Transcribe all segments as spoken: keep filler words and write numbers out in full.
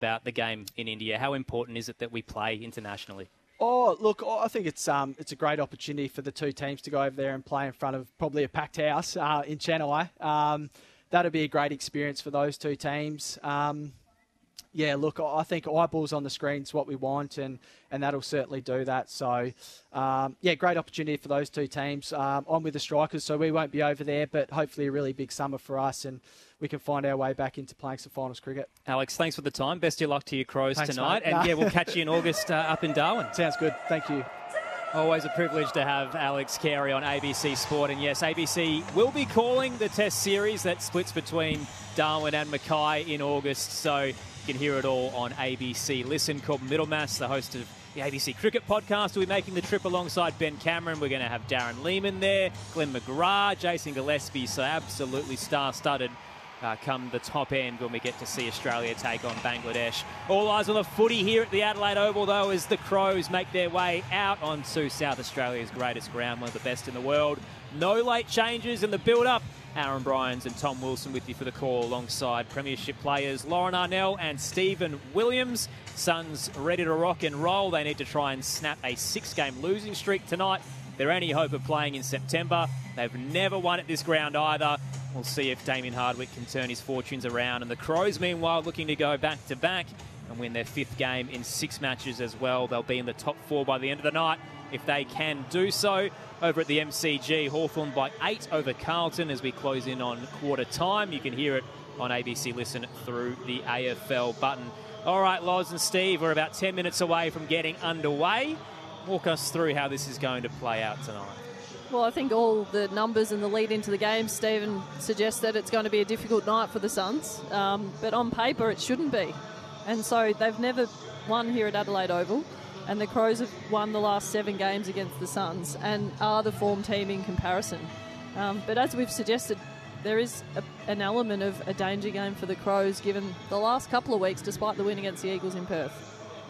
about the game in India. How important is it that we play internationally? Oh, look, I think it's um, it's a great opportunity for the two teams to go over there and play in front of probably a packed house uh, in Chennai. Um, that'll be a great experience for those two teams. Um, yeah, look, I think eyeballs on the screen is what we want, and, and that'll certainly do that. So, um, yeah, great opportunity for those two teams. Um, I'm with the Strikers, so we won't be over there, but hopefully a really big summer for us, and we can find our way back into playing some finals cricket. Alex, thanks for the time. Best of luck to your Crows Thanks, tonight. mate. And, No. yeah, we'll catch you in August uh, up in Darwin. Sounds good. Thank you. Always a privilege to have Alex Carey on A B C Sport. And, yes, A B C will be calling the Test series that splits between Darwin and Mackay in August. So you can hear it all on A B C Listen. Corbin Middlemass, the host of the A B C Cricket Podcast, will be making the trip alongside Ben Cameron. We're going to have Darren Lehman there, Glenn McGrath, Jason Gillespie. So absolutely star-studded Uh, come the top end when we get to see Australia take on Bangladesh. All eyes on the footy here at the Adelaide Oval, though, as the Crows make their way out onto South Australia's greatest ground, one of the best in the world. No late changes in the build-up. Aaron Bryans and Tom Wilson with you for the call, alongside premiership players Lauren Arnell and Stephen Williams. Suns ready to rock and roll. They need to try and snap a six-game losing streak tonight. Their only hope of playing in September. They've never won at this ground either. We'll see if Damien Hardwick can turn his fortunes around. And the Crows, meanwhile, looking to go back-to-back and win their fifth game in six matches as well. They'll be in the top four by the end of the night if they can do so. Over at the M C G, Hawthorn by eight over Carlton as we close in on quarter time. You can hear it on A B C Listen through the A F L button. All right, Loz and Steve, we're about ten minutes away from getting underway. Walk us through how this is going to play out tonight. Well, I think all the numbers and the lead into the game, Stephen suggests that it's going to be a difficult night for the Suns. Um, but on paper, it shouldn't be. And so they've never won here at Adelaide Oval. And the Crows have won the last seven games against the Suns and are the form team in comparison. Um, but as we've suggested, there is a, an element of a danger game for the Crows given the last couple of weeks, despite the win against the Eagles in Perth.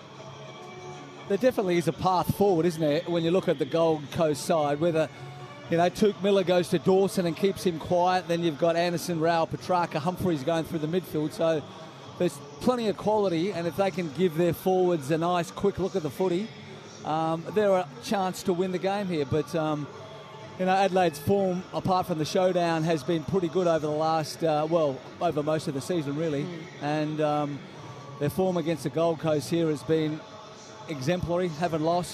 There definitely is a path forward, isn't there, when you look at the Gold Coast side, whether... You know, Touk Miller goes to Dawson and keeps him quiet. Then you've got Anderson, Rao, Petrarca, Humphreys going through the midfield. So there's plenty of quality. And if they can give their forwards a nice, quick look at the footy, um, they're a chance to win the game here. But, um, you know, Adelaide's form, apart from the showdown, has been pretty good over the last, uh, well, over most of the season, really. Mm. And um, their form against the Gold Coast here has been exemplary, haven't lost.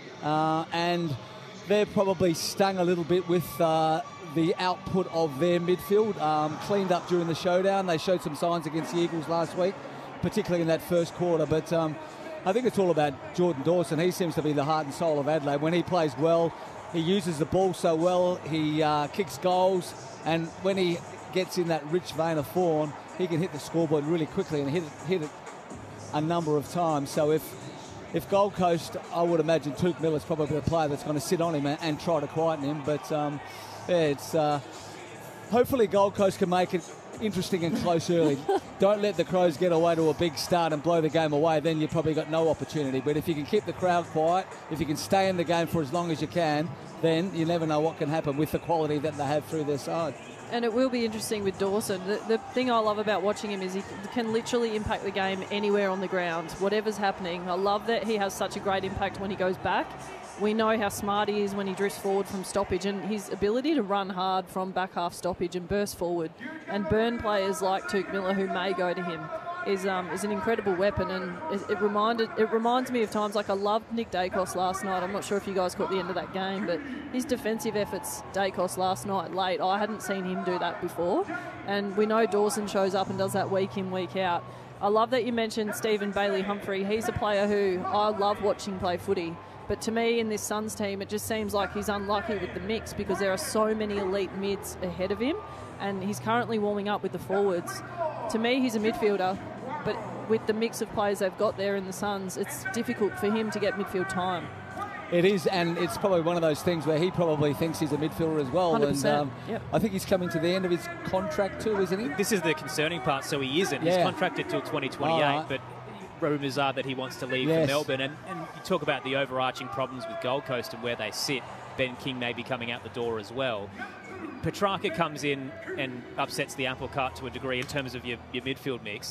Uh, and... They're probably stung a little bit with uh, the output of their midfield. Um, cleaned up during the showdown. They showed some signs against the Eagles last week, particularly in that first quarter. But um, I think it's all about Jordan Dawson. He seems to be the heart and soul of Adelaide. When he plays well, he uses the ball so well. He uh, kicks goals. And when he gets in that rich vein of form, he can hit the scoreboard really quickly and hit it, hit it a number of times. So if... If Gold Coast, I would imagine Touk Miller's probably the player that's going to sit on him and, and try to quieten him. But, um, yeah, it's... Uh, hopefully Gold Coast can make it interesting and close early. Don't let the Crows get away to a big start and blow the game away. Then you've probably got no opportunity. But if you can keep the crowd quiet, if you can stay in the game for as long as you can, then you never know what can happen with the quality that they have through their side. And it will be interesting with Dawson. The, the thing I love about watching him is he can literally impact the game anywhere on the ground, whatever's happening. I love that he has such a great impact when he goes back. We know how smart he is when he drifts forward from stoppage, and his ability to run hard from back half stoppage and burst forward and burn players like Touk Miller who may go to him is um, is an incredible weapon. And it, it reminded it reminds me of times like I loved Nick Dacos last night. I'm not sure if you guys caught the end of that game, but his defensive efforts, Dacos last night late, I hadn't seen him do that before. And we know Dawson shows up and does that week in, week out. I love that you mentioned Stephen Bailey Humphrey. He's a player who I love watching play footy. But to me, in this Suns team, it just seems like he's unlucky with the mix because there are so many elite mids ahead of him, and he's currently warming up with the forwards. To me, he's a midfielder, but with the mix of players they've got there in the Suns, it's difficult for him to get midfield time. It is, and it's probably one of those things where he probably thinks he's a midfielder as well. one hundred percent. And um, yep. I think he's coming to the end of his contract too, isn't he? This is the concerning part, so he isn't. Yeah. He's contracted till twenty twenty-eight, right. but rumours are that he wants to leave Yes. for Melbourne. And, and you talk about the overarching problems with Gold Coast and where they sit. Ben King may be coming out the door as well. Petrarca comes in and upsets the apple cart to a degree in terms of your, your midfield mix.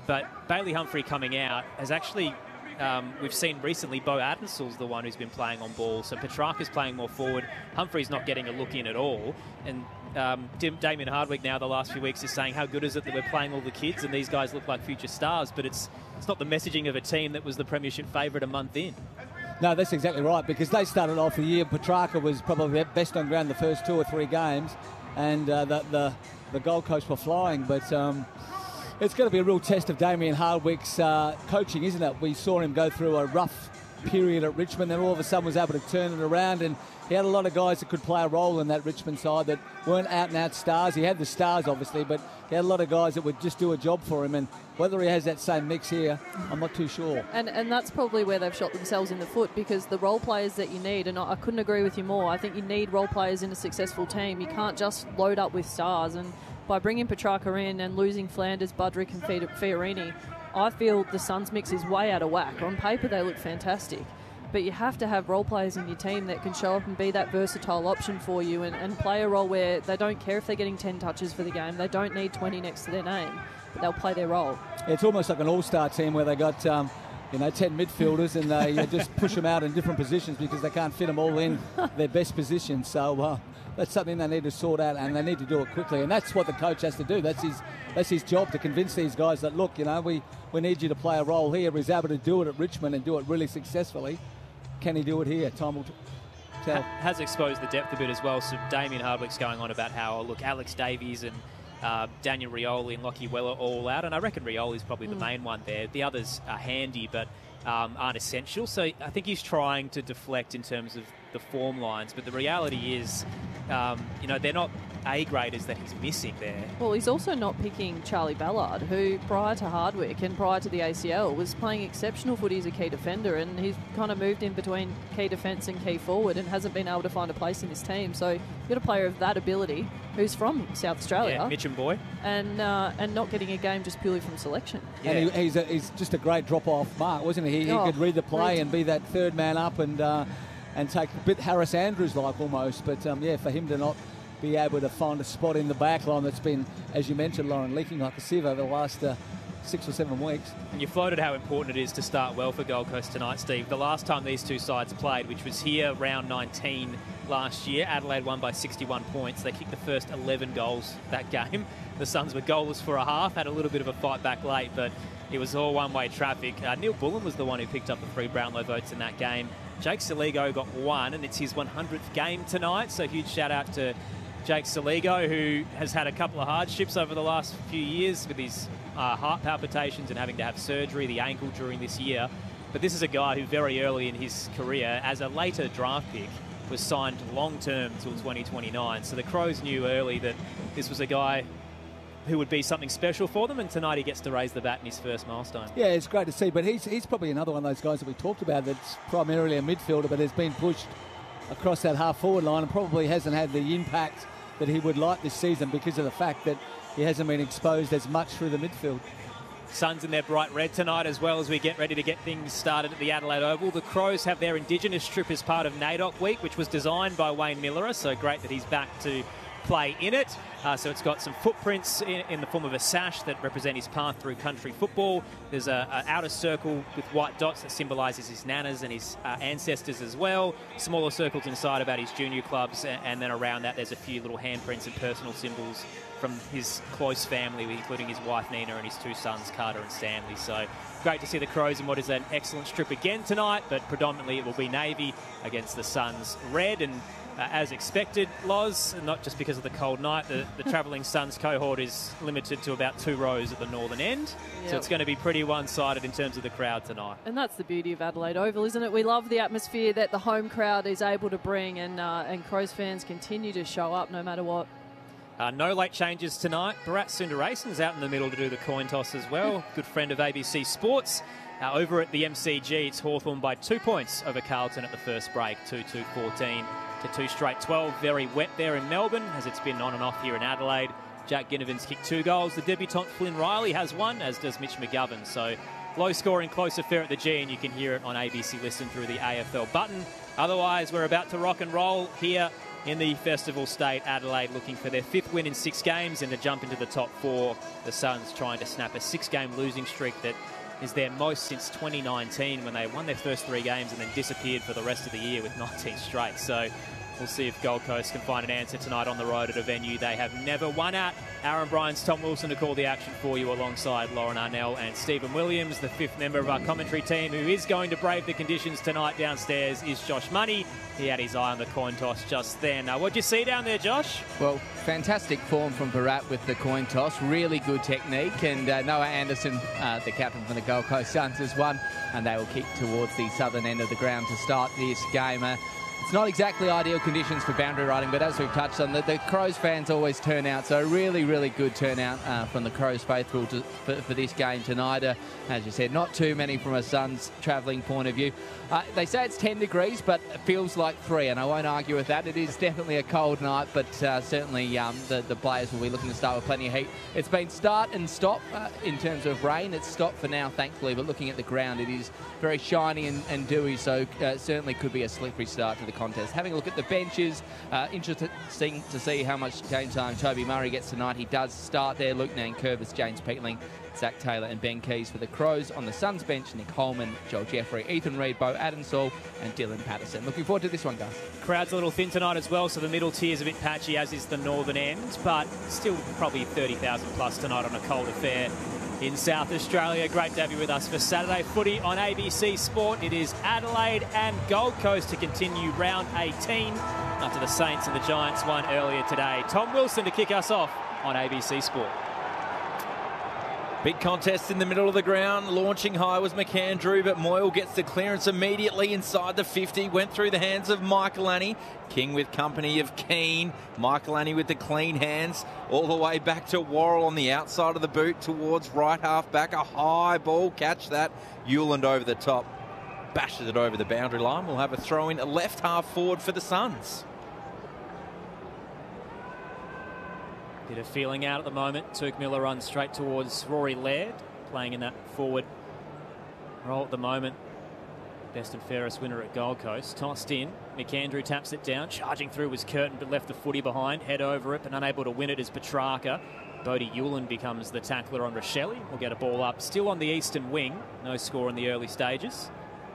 But Bailey Humphrey coming out has actually, um, we've seen recently Bo Adinsol's the one who's been playing on ball. So Petrarca's playing more forward. Humphrey's not getting a look in at all. And um, Damien Hardwick now the last few weeks is saying how good is it that we're playing all the kids and these guys look like future stars. But it's it's not the messaging of a team that was the premiership favourite a month in. No, that's exactly right, because they started off the year, Petrarca was probably best on ground the first two or three games, and uh, the, the the Gold Coast were flying. But um, it's going to be a real test of Damien Hardwick's uh, coaching, isn't it? We saw him go through a rough period at Richmond, then all of a sudden was able to turn it around, and he had a lot of guys that could play a role in that Richmond side that weren't out-and-out stars. He had the stars, obviously, but he had a lot of guys that would just do a job for him, and whether he has that same mix here, I'm not too sure. And and that's probably where they've shot themselves in the foot, because the role players that you need, and I couldn't agree with you more, I think you need role players in a successful team. You can't just load up with stars, and by bringing Petrarca in and losing Flanders, Budrick and Fiorini, I feel the Suns mix is way out of whack. On paper, they look fantastic. But you have to have role players in your team that can show up and be that versatile option for you and, and play a role where they don't care if they're getting ten touches for the game. They don't need twenty next to their name, but they'll play their role. It's almost like an all-star team where they got, um, you know, ten midfielders and they uh, just push them out in different positions because they can't fit them all in their best positions. So uh, that's something they need to sort out, and they need to do it quickly. And that's what the coach has to do. That's his that's his job, to convince these guys that, look, you know, we, we need you to play a role here. He's able to do it at Richmond and do it really successfully. Can he do it here? Time will tell. Has exposed the depth a bit as well. So Damien Hardwick's going on about how, look, Alex Davies and uh, Daniel Rioli and Lockie Weller all out. And I reckon Rioli's probably mm. the main one there. The others are handy, but um, aren't essential. So I think he's trying to deflect in terms of the form lines. But the reality is, um, you know, they're not A-graders that he's missing there. Well, he's also not picking Charlie Ballard, who prior to Hardwick and prior to the A C L was playing exceptional footy as a key defender, and he's kind of moved in between key defence and key forward and hasn't been able to find a place in this team. So you've got a player of that ability who's from South Australia. Yeah, Mitcham boy. And uh, and not getting a game just purely from selection. Yeah. And he, he's, a, he's just a great drop-off mark, wasn't he? He, oh, he could read the play great. and be that third man up and uh, and take a bit Harris Andrews-like almost. But, um, yeah, for him to not be able to find a spot in the back line that's been, as you mentioned, Lauren, leaking like a sieve over the last uh, six or seven weeks. And you floated how important it is to start well for Gold Coast tonight, Steve. The last time these two sides played, which was here round nineteen last year, Adelaide won by sixty-one points. They kicked the first eleven goals that game. The Suns were goalless for a half, had a little bit of a fight back late, but it was all one-way traffic. Uh, Neil Bullen was the one who picked up the three Brownlow votes in that game. Jake Saligo got one, and it's his one hundredth game tonight, so huge shout-out to Jake Saligo, who has had a couple of hardships over the last few years with his uh, heart palpitations and having to have surgery, the ankle during this year. But this is a guy who very early in his career, as a later draft pick, was signed long-term till twenty twenty-nine. So the Crows knew early that this was a guy who would be something special for them, and tonight he gets to raise the bat in his first milestone. Yeah, it's great to see, but he's, he's probably another one of those guys that we talked about that's primarily a midfielder but has been pushed across that half-forward line and probably hasn't had the impact that he would like this season because of the fact that he hasn't been exposed as much through the midfield. Suns in their bright red tonight, as well as we get ready to get things started at the Adelaide Oval. The Crows have their Indigenous trip as part of NAIDOC Week, which was designed by Wayne Miller, so great that he's back to play in it. Uh, so it's got some footprints in, in the form of a sash that represent his path through country football. There's a, a outer circle with white dots that symbolises his nanas and his uh, ancestors as well. Smaller circles inside about his junior clubs, and, and then around that there's a few little handprints and personal symbols from his close family, including his wife Nina and his two sons Carter and Stanley. So great to see the Crows in what is an excellent strip again tonight, but predominantly it will be Navy against the Suns red. And Uh, as expected, Loz, not just because of the cold night, the, the travelling Suns cohort is limited to about two rows at the northern end. Yep. So it's going to be pretty one-sided in terms of the crowd tonight. And that's the beauty of Adelaide Oval, isn't it? We love the atmosphere that the home crowd is able to bring, and, uh, and Crows fans continue to show up no matter what. Uh, no late changes tonight. Bharat Sundaresan's out in the middle to do the coin toss as well. Good friend of A B C Sports. Uh, over at the M C G, it's Hawthorn by two points over Carlton at the first break, two two fourteen. To two straight twelve. Very wet there in Melbourne, as it's been on and off here in Adelaide. Jack Ginnivan's kicked two goals. The debutant Flynn Riley has one, as does Mitch McGovern. So low scoring, close affair at the G, and you can hear it on A B C Listen through the A F L button. Otherwise, we're about to rock and roll here in the Festival State. Adelaide looking for their fifth win in six games and to jump into the top four. The Suns trying to snap a six-game losing streak that is their most since twenty nineteen, when they won their first three games and then disappeared for the rest of the year with nineteen straight. So we'll see if Gold Coast can find an answer tonight on the road at a venue they have never won at. Aaron Bryans, Tom Wilson to call the action for you alongside Lauren Arnell and Stephen Williams. The fifth member of our commentary team who is going to brave the conditions tonight downstairs is Josh Money. He had his eye on the coin toss just then. Uh, what'd you see down there, Josh? Well, fantastic form from Barat with the coin toss. Really good technique. And uh, Noah Anderson, uh, the captain from the Gold Coast Suns, has won. And they will kick towards the southern end of the ground to start this game. Uh, It's not exactly ideal conditions for boundary riding, but as we've touched on, the, the Crows fans always turn out. So really, really good turnout uh, from the Crows faithful to, for, for this game tonight. Uh, as you said, not too many from a Suns travelling point of view. Uh, they say it's ten degrees, but it feels like three, and I won't argue with that. It is definitely a cold night, but uh, certainly um, the, the players will be looking to start with plenty of heat. It's been start and stop uh, in terms of rain. It's stopped for now, thankfully, but looking at the ground, it is very shiny and, and dewy, so uh, certainly could be a slippery start to the contest. Having a look at the benches, uh, interesting to see how much game time Toby Murray gets tonight. He does start there. Luke Nankervis, James Peatling, Zach Taylor and Ben Keys for the Crows. On the Suns bench, Nick Holman, Joel Jeffrey, Ethan Reid, Bo Adensall and Dylan Patterson. Looking forward to this one, guys. Crowd's a little thin tonight as well, so the middle tier's a bit patchy, as is the northern end, but still probably thirty thousand plus tonight on a cold affair in South Australia. Great to have you with us for Saturday Footy on A B C Sport. It is Adelaide and Gold Coast to continue round eighteen after the Saints and the Giants won earlier today. Tom Wilson to kick us off on A B C Sport. Big contest in the middle of the ground. Launching high was McAndrew, but Moyle gets the clearance immediately inside the fifty. Went through the hands of Michaelani. King with company of Keane. Michaelani with the clean hands. All the way back to Worrell on the outside of the boot towards right half back. A high ball. Catch that. Hewland over the top. Bashes it over the boundary line. We'll have a throw in left half forward for the Suns. Bit of feeling out at the moment. Tuke Miller runs straight towards Rory Laird, playing in that forward role at the moment. Best and fairest winner at Gold Coast. Tossed in. McAndrew taps it down. Charging through was Curtin, but left the footy behind. Head over it, but unable to win it is Petrarca. Bodie Hewland becomes the tackler on Rochelle. We'll get a ball up. Still on the eastern wing. No score in the early stages.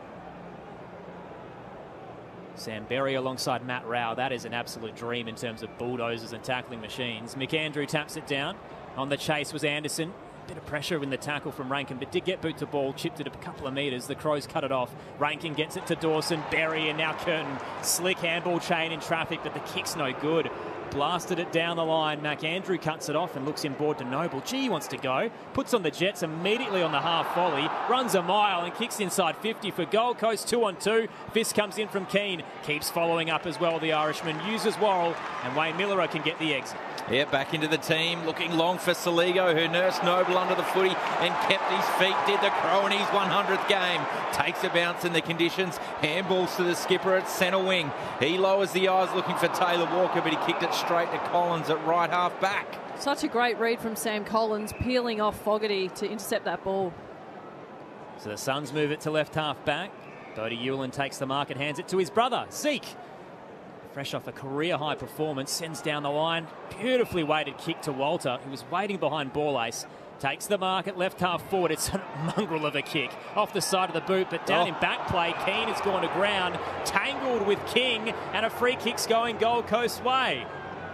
Sam Berry alongside Matt Rao. That is an absolute dream in terms of bulldozers and tackling machines. McAndrew taps it down. On the chase was Anderson. Bit of pressure in the tackle from Rankin, but did get boot to ball, chipped it a couple of metres. The Crows cut it off. Rankin gets it to Dawson. Berry and now Curtin. Slick handball chain in traffic, but the kick's no good. Blasted it down the line. McAndrew cuts it off and looks inboard to Noble. Gee, he wants to go. Puts on the Jets immediately on the half volley. Runs a mile and kicks inside fifty for Gold Coast. Two on two. Fist comes in from Keane. Keeps following up as well. The Irishman uses Worrell and Wayne Miller can get the exit. Yeah, back into the team. Looking long for Saligo, who nursed Noble under the footy and kept his feet. Did the Crow in his one hundredth game. Takes a bounce in the conditions. Handballs to the skipper at centre wing. He lowers the eyes looking for Taylor Walker, but he kicked it straight to Collins at right half back. Such a great read from Sam Collins, peeling off Fogarty to intercept that ball. So the Suns move it to left half back. Bodie Hewland takes the mark and hands it to his brother, Zeke. Fresh off a career-high performance, sends down the line. Beautifully weighted kick to Walter, who was waiting behind ball ace. Takes the mark at left half forward. It's a mongrel of a kick. Off the side of the boot, but down oh. in back play. Keane has gone to ground. Tangled with King, and a free kick's going Gold Coast way.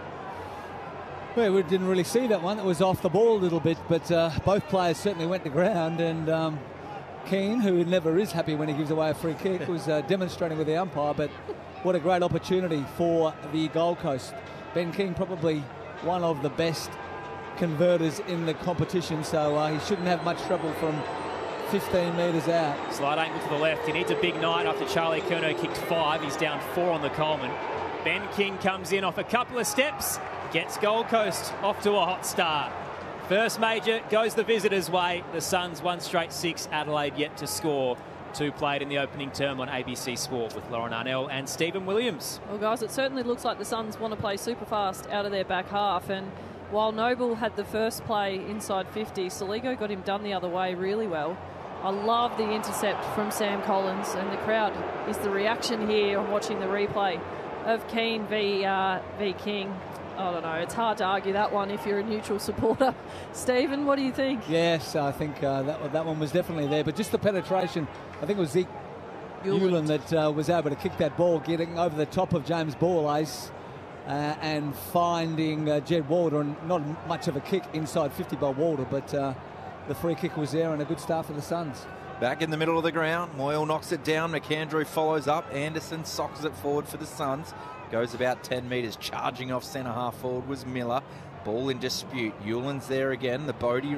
Well, we didn't really see that one. It was off the ball a little bit, but uh, both players certainly went to ground, and um, Keane, who never is happy when he gives away a free kick, was uh, demonstrating with the umpire, but what a great opportunity for the Gold Coast. Ben King, probably one of the best converters in the competition, so uh, he shouldn't have much trouble from fifteen metres out. Slight angle to the left. He needs a big night after Charlie Curnow kicked five. He's down four on the Coleman. Ben King comes in off a couple of steps, gets Gold Coast off to a hot start. First major goes the visitors' way. The Suns one straight six. Adelaide yet to score. Two played in the opening term on A B C Sport with Lauren Arnell and Stephen Williams. Well, guys, it certainly looks like the Suns want to play super fast out of their back half. And while Noble had the first play inside fifty, Saligo got him done the other way really well. I love the intercept from Sam Collins, and the crowd is the reaction here on watching the replay. of Keane v, uh, v King. I don't know. It's hard to argue that one if you're a neutral supporter. Stephen, what do you think? Yes, I think uh, that, that one was definitely there. But just the penetration, I think it was Zeke Uland that uh, was able to kick that ball, getting over the top of James Borlase uh, and finding uh, Jed Walder. And not much of a kick inside fifty by Walder, but uh, the free kick was there and a good start for the Suns. Back in the middle of the ground, Moyle knocks it down. McAndrew follows up. Anderson sockers it forward for the Suns. Goes about ten metres, charging off centre half forward was Miller. Ball in dispute. Uland's there again, the Bodie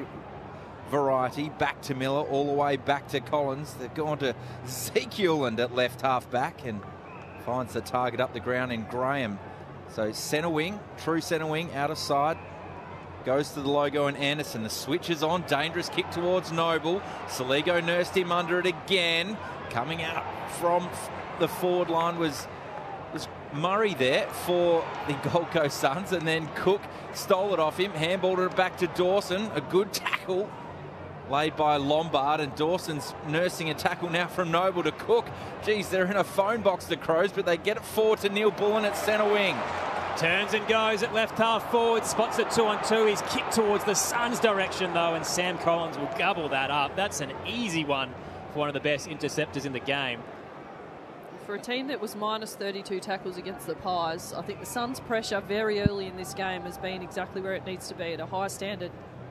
variety. Back to Miller, all the way back to Collins. They've gone to Zeke Uland at left half back and finds the target up the ground in Graham. So centre wing, true centre wing, out of side. Goes to the logo and Anderson. The switch is on. Dangerous kick towards Noble. Saligo nursed him under it again. Coming out from the forward line was... was Murray there for the Gold Coast Suns, and then Cook stole it off him, handballed it back to Dawson. A good tackle laid by Lombard, and Dawson's nursing a tackle now from Noble to Cook. Geez, they're in a phone box, the Crows, but they get it forward to Neil Bullen at centre wing. Turns and goes at left half forward, spots it two on two. He's kicked towards the Suns' direction though, and Sam Collins will gobble that up. That's an easy one for one of the best interceptors in the game. For a team that was minus thirty-two tackles against the Pies, I think the Suns' pressure very early in this game has been exactly where it needs to be, at a high standard.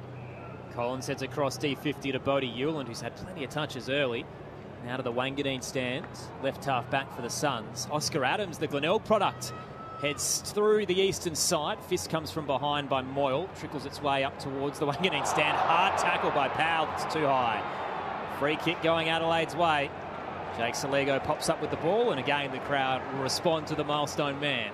Collins sends across D fifty to Bodie Uland, who's had plenty of touches early. Now to the Wangadeen stands, left half back for the Suns. Oscar Adams, the Glenelg product, heads through the eastern side. Fist comes from behind by Moyle, trickles its way up towards the Wangadeen stand. Hard tackle by Powell, it's too high. Free kick going Adelaide's way. Jake Saligo pops up with the ball, and again the crowd will respond to the milestone man.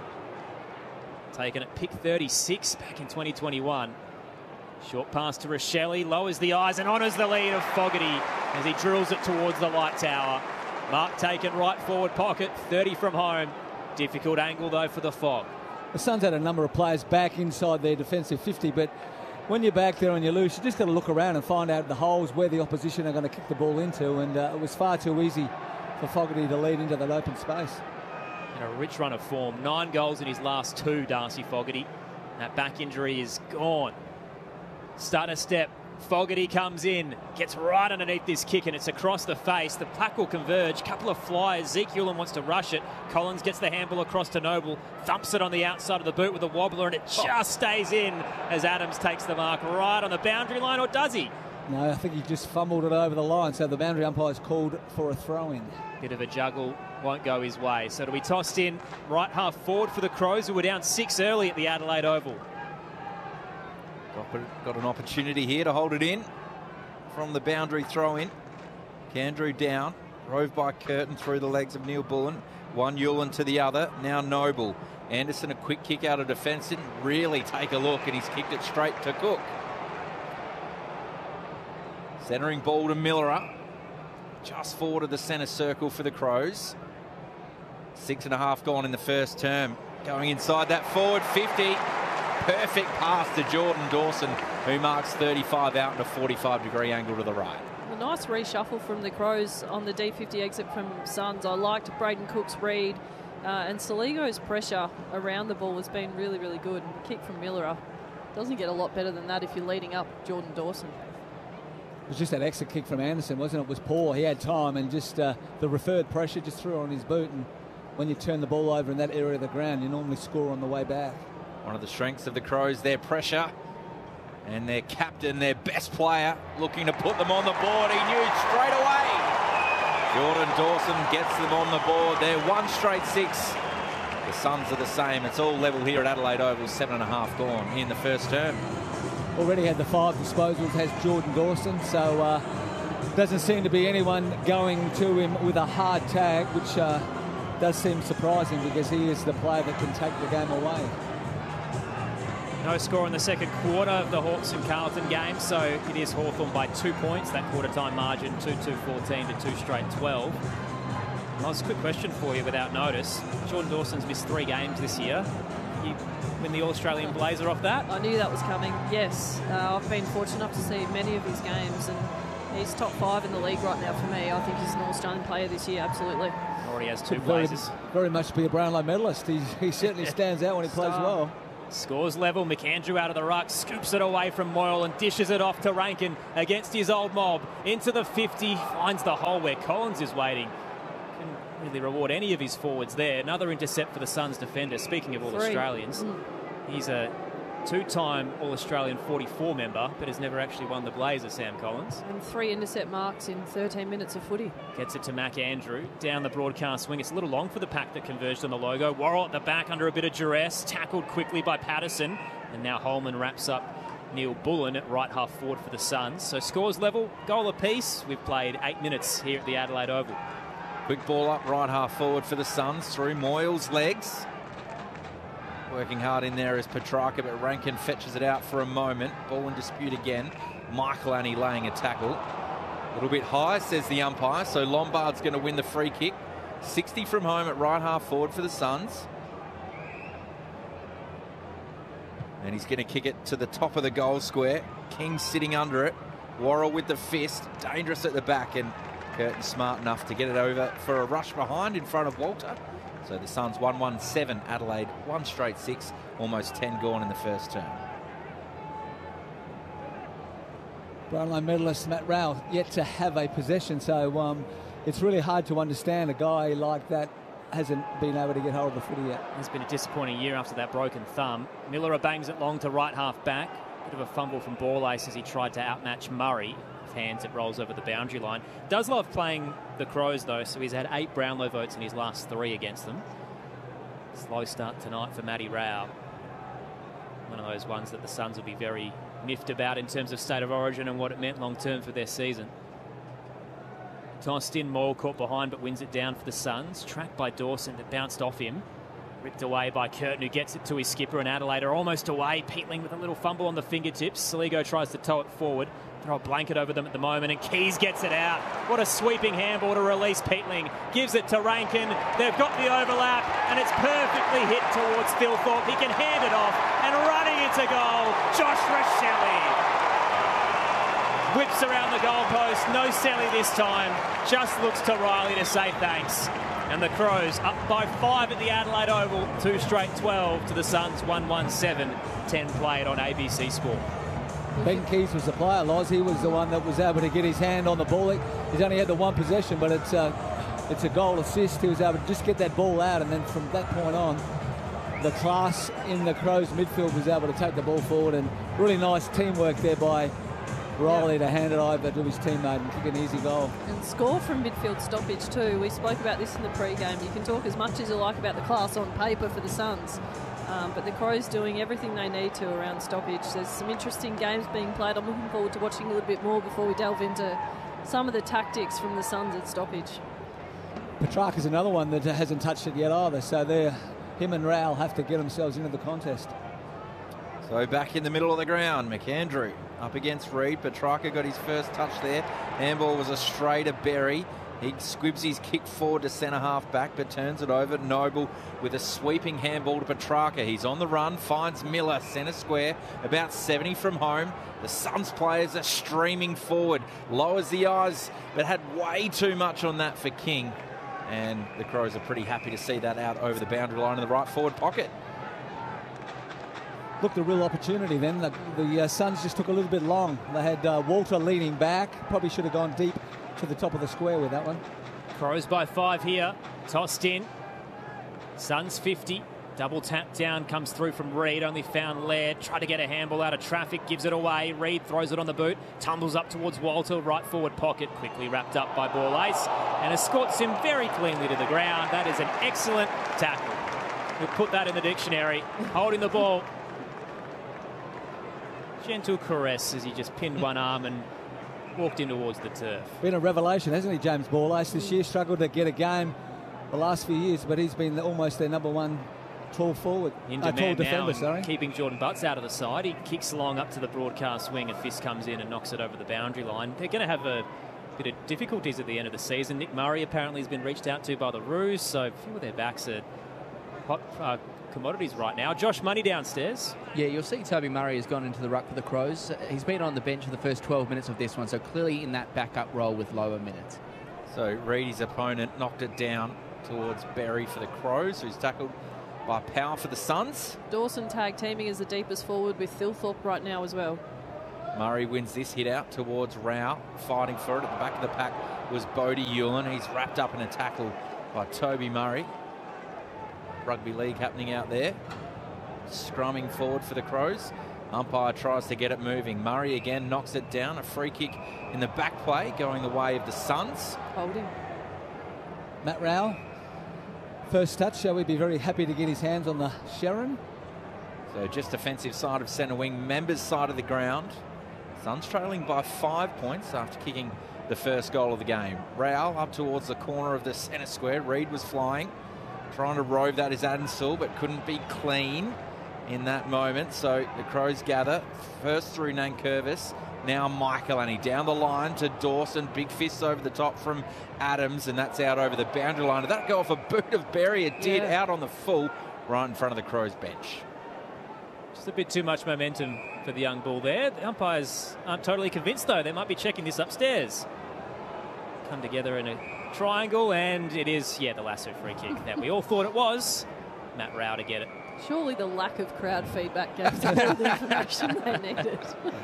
Taken at pick thirty-six back in twenty twenty-one. Short pass to Rochelle, lowers the eyes and honours the lead of Fogarty as he drills it towards the light tower. Mark taken right forward pocket, thirty from home. Difficult angle though for the Fog. The Suns had a number of players back inside their defensive fifty, but when you're back there and you lose, you just got to look around and find out the holes where the opposition are going to kick the ball into, and uh, it was far too easy for Fogarty to lead into that open space. In a rich run of form, nine goals in his last two, Darcy Fogarty. That back injury is gone. Stutter step, Fogarty comes in, gets right underneath this kick, and it's across the face. The pack will converge, couple of flyers. Zeke Uland wants to rush it. Collins gets the handball across to Noble, thumps it on the outside of the boot with a wobbler, and it just stays in as Adams takes the mark right on the boundary line, or does he? No, I think he just fumbled it over the line, so the boundary umpire's called for a throw-in. Bit of a juggle, won't go his way. So it'll be tossed in right half forward for the Crows, who were down six early at the Adelaide Oval. Got an opportunity here to hold it in from the boundary throw-in. Candrew down, rove by Curtin through the legs of Neil Bullen. One Uland to the other, now Noble. Anderson a quick kick out of defence, didn't really take a look, and he's kicked it straight to Cook. Centering ball to Miller, just forward of the centre circle for the Crows. Six and a half gone in the first term. Going inside that forward fifty. Perfect pass to Jordan Dawson, who marks thirty-five out in a forty-five degree angle to the right. A nice reshuffle from the Crows on the D fifty exit from Suns. I liked Braden Cook's read, uh, and Saligo's pressure around the ball has been really, really good. And the kick from Miller doesn't get a lot better than that if you're leading up Jordan Dawson. It was just that exit kick from Anderson, wasn't it? It was poor. He had time, and just uh, the referred pressure just threw it on his boot. And when you turn the ball over in that area of the ground, you normally score on the way back. One of the strengths of the Crows, their pressure, and their captain, their best player, looking to put them on the board. He knew straight away. Jordan Dawson gets them on the board. They're one straight six. The Suns are the same. It's all level here at Adelaide Oval. Seven and a half gone in the first term. Already had the five disposals, has Jordan Dawson, so uh, doesn't seem to be anyone going to him with a hard tag, which uh, does seem surprising because he is the player that can take the game away. No score in the second quarter of the Hawks and Carlton game, so it is Hawthorn by two points. That quarter-time margin, two two fourteen to two straight twelve. Nice quick question for you without notice. Jordan Dawson's missed three games this year. You win the All-Australian blazer off that? I knew that was coming, yes. Uh, I've been fortunate enough to see many of his games, and He's top five in the league right now for me. I think he's an All-Australian player this year, absolutely. Already has two very, blazers. Very much be a Brownlow medalist. He's, he certainly stands out when he plays well. Scores level. McAndrew out of the ruck, scoops it away from Moyle and dishes it off to Rankin against his old mob. Into the fifty, finds the hole where Collins is waiting. Couldn't really reward any of his forwards there. Another intercept for the Suns defender. Speaking of all Three. Australians, Mm. he's a two-time All-Australian forty-four member, but has never actually won the Blazer, Sam Collins. And three intercept marks in thirteen minutes of footy. Gets it to McAndrew. Down the broadcast wing. It's a little long for the pack that converged on the logo. Worrell at the back under a bit of duress. Tackled quickly by Patterson. And now Holman wraps up Neil Bullen at right half forward for the Suns. So scores level, goal apiece. We've played eight minutes here at the Adelaide Oval. Quick ball up right half forward for the Suns through Moyle's legs. Working hard in there is Petrarca, but Rankin fetches it out for a moment. Ball in dispute again. Michael-Annie laying a tackle. A little bit high, says the umpire, so Lombard's going to win the free kick. sixty from home at right half forward for the Suns. And he's going to kick it to the top of the goal square. King sitting under it. Worrell with the fist. Dangerous at the back, and Curtin smart enough to get it over for a rush behind in front of Walter. So the Suns one one seven, Adelaide one straight six, almost ten gone in the first term. Brownlow medalist Matt Rowell yet to have a possession, so um, it's really hard to understand a guy like that hasn't been able to get hold of the footy yet. It's been a disappointing year after that broken thumb. Miller bangs it long to right half back. Bit of a fumble from Borlase as he tried to outmatch Murray. With hands, it rolls over the boundary line. Does love playing the Crows though, so he's had eight Brownlow votes in his last three against them. Slow start tonight for Matty Rowell. One of those ones that the Suns will be very miffed about in terms of state of origin and what it meant long term for their season. Tossed in, Moyle caught behind but wins it down for the Suns. Tracked by Dawson that bounced off him. Ripped away by Curtin, who gets it to his skipper, and Adelaide are almost away. Peatling with a little fumble on the fingertips. Saligo tries to tow it forward. Throw a blanket over them at the moment, and Keys gets it out. What a sweeping handball to release Peatling. Gives it to Rankin. They've got the overlap, and it's perfectly hit towards Thilthorpe. He can hand it off, and running into goal, Josh Rachele. Whips around the goalpost. No Selly this time. Just looks to Riley to say thanks. And the Crows up by five at the Adelaide Oval. Two straight twelve to the Suns, one one seven. ten played on A B C Sport. Ben Keys was the player, Loz. He was the one that was able to get his hand on the ball. He's only had the one possession, but it's a, it's a goal assist. He was able to just get that ball out, and then from that point on, the class in the Crows midfield was able to take the ball forward, and really nice teamwork there by Riley yeah. to hand it over to his teammate and kick an easy goal. And score from midfield stoppage too. We spoke about this in the pre-game. You can talk as much as you like about the class on paper for the Suns, um, but the Crows doing everything they need to around stoppage. There's some interesting games being played. I'm looking forward to watching a little bit more before we delve into some of the tactics from the Suns at stoppage. Petrarca's another one that hasn't touched it yet either, so they're, him and Rowell have to get themselves into the contest. So back in the middle of the ground, McAndrew up against Reid. Petrarca got his first touch there. Handball was a stray to Berry. He squibs his kick forward to centre half back, but turns it over. Noble with a sweeping handball to Petrarca. He's on the run, finds Miller, centre square, about seventy from home. The Suns players are streaming forward. Lowers the eyes, but had way too much on that for King. And the Crows are pretty happy to see that out over the boundary line in the right forward pocket. Looked a real opportunity then. The, the uh, Suns just took a little bit long. They had uh, Walter leaning back. Probably should have gone deep to the top of the square with that one. Crows by five here. Tossed in. Suns fifty. Double tap down comes through from Reid. Only found Laird. Tried to get a handball out of traffic. Gives it away. Reid throws it on the boot. Tumbles up towards Walter. Right forward pocket. Quickly wrapped up by Borlase. And escorts him very cleanly to the ground. That is an excellent tackle. We'll put that in the dictionary. Holding the ball. Gentle caress as he just pinned one arm and walked in towards the turf. Been a revelation, hasn't he, James Borlase? This year struggled to get a game the last few years, but he's been almost their number one tall forward. In uh, demand tall now, defender, sorry. Keeping Jordan Butts out of the side. He kicks along up to the broadcast wing. A fist comes in and knocks it over the boundary line. They're going to have a bit of difficulties at the end of the season. Nick Murray apparently has been reached out to by the Roos, so a few of their backs are hot uh, commodities right now. Josh Money downstairs. Yeah, you'll see Toby Murray has gone into the ruck for the Crows. He's been on the bench for the first twelve minutes of this one, so clearly in that backup role with lower minutes. So Reedy's opponent knocked it down towards Berry for the Crows, who's tackled by Power for the Suns. Dawson tag teaming as the deepest forward with Thilthorpe right now as well. Murray wins this hit out towards Rao. Fighting for it at the back of the pack was Bodie Hewlin. He's wrapped up in a tackle by Toby Murray. Rugby league happening out there. Scrumming forward for the Crows. Umpire tries to get it moving. Murray again knocks it down. A free kick in the back play going the way of the Suns. Holding. Matt Rao, first touch. Shall we be very happy to get his hands on the Sharon? So just defensive side of centre wing. Members side of the ground. Suns trailing by five points after kicking the first goal of the game. Rao up towards the corner of the centre square. Reed was flying. Trying to rove that is Adamsall, but couldn't be clean in that moment. So the Crows gather. First through Nankervis. Now Michaelani down the line to Dawson. Big fist over the top from Adams, and that's out over the boundary line. Did that go off a boot of Berry? It did, yeah. Out on the full, right in front of the Crows bench. Just a bit too much momentum for the young bull there. The umpires aren't totally convinced, though. They might be checking this upstairs. Come together in a triangle, and it is, yeah, the Lasso free kick that we all thought it was. Matt Rao to get it. Surely the lack of crowd feedback gave them all the information they needed.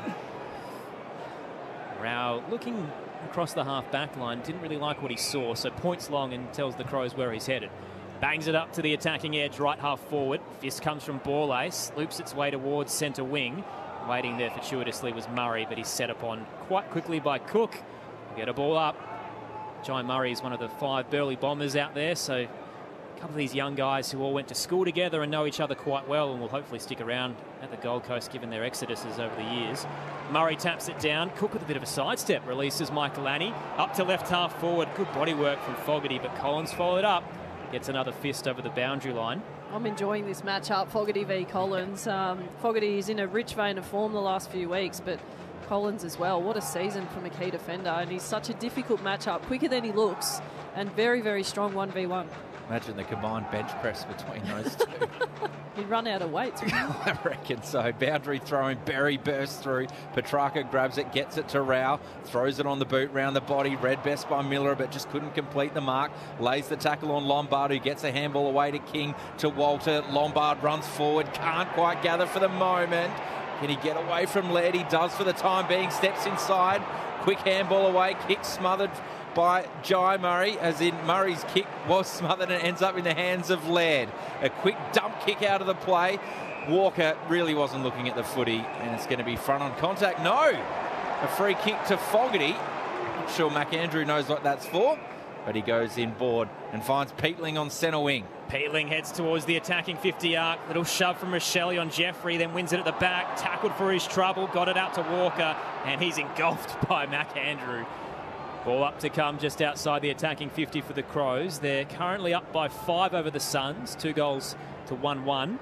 Rao looking across the half-back line, didn't really like what he saw, so points long and tells the Crows where he's headed. Bangs it up to the attacking edge, right half forward. Fist comes from Borlace, loops its way towards centre wing. Waiting there fortuitously was Murray, but he's set upon quite quickly by Cook. Get a ball up. Jai Murray is one of the five Burleigh Bombers out there, so a couple of these young guys who all went to school together and know each other quite well and will hopefully stick around at the Gold Coast given their exoduses over the years. Murray taps it down. Cook with a bit of a sidestep releases Michaelani up to left half forward. Good body work from Fogarty, but Collins followed up. Gets another fist over the boundary line. I'm enjoying this matchup, Fogarty v Collins. Um, Fogarty is in a rich vein of form the last few weeks, but Collins as well. What a season from a key defender, and he's such a difficult matchup, quicker than he looks, and very, very strong one v one. Imagine the combined bench press between those two. He'd run out of weights. I reckon so. Boundary throwing. Berry bursts through. Petrarca grabs it, gets it to Rao, throws it on the boot, round the body. Read best by Miller, but just couldn't complete the mark. Lays the tackle on Lombard, who gets a handball away to King, to Walter. Lombard runs forward, can't quite gather for the moment. Can he get away from Laird? He does for the time being. Steps inside. Quick handball away. Kick smothered by Jai Murray, as in Murray's kick was smothered and ends up in the hands of Laird. A quick dump kick out of the play. Walker really wasn't looking at the footy, and it's going to be front on contact. No! A free kick to Fogarty. Not sure McAndrew knows what that's for, but he goes inboard and finds Peatling on centre wing. Peatling heads towards the attacking fifty arc. Little shove from Rochelle on Jeffrey, then wins it at the back. Tackled for his trouble, got it out to Walker, and he's engulfed by McAndrew. Ball up to come just outside the attacking fifty for the Crows. They're currently up by five over the Suns, two goals to one one.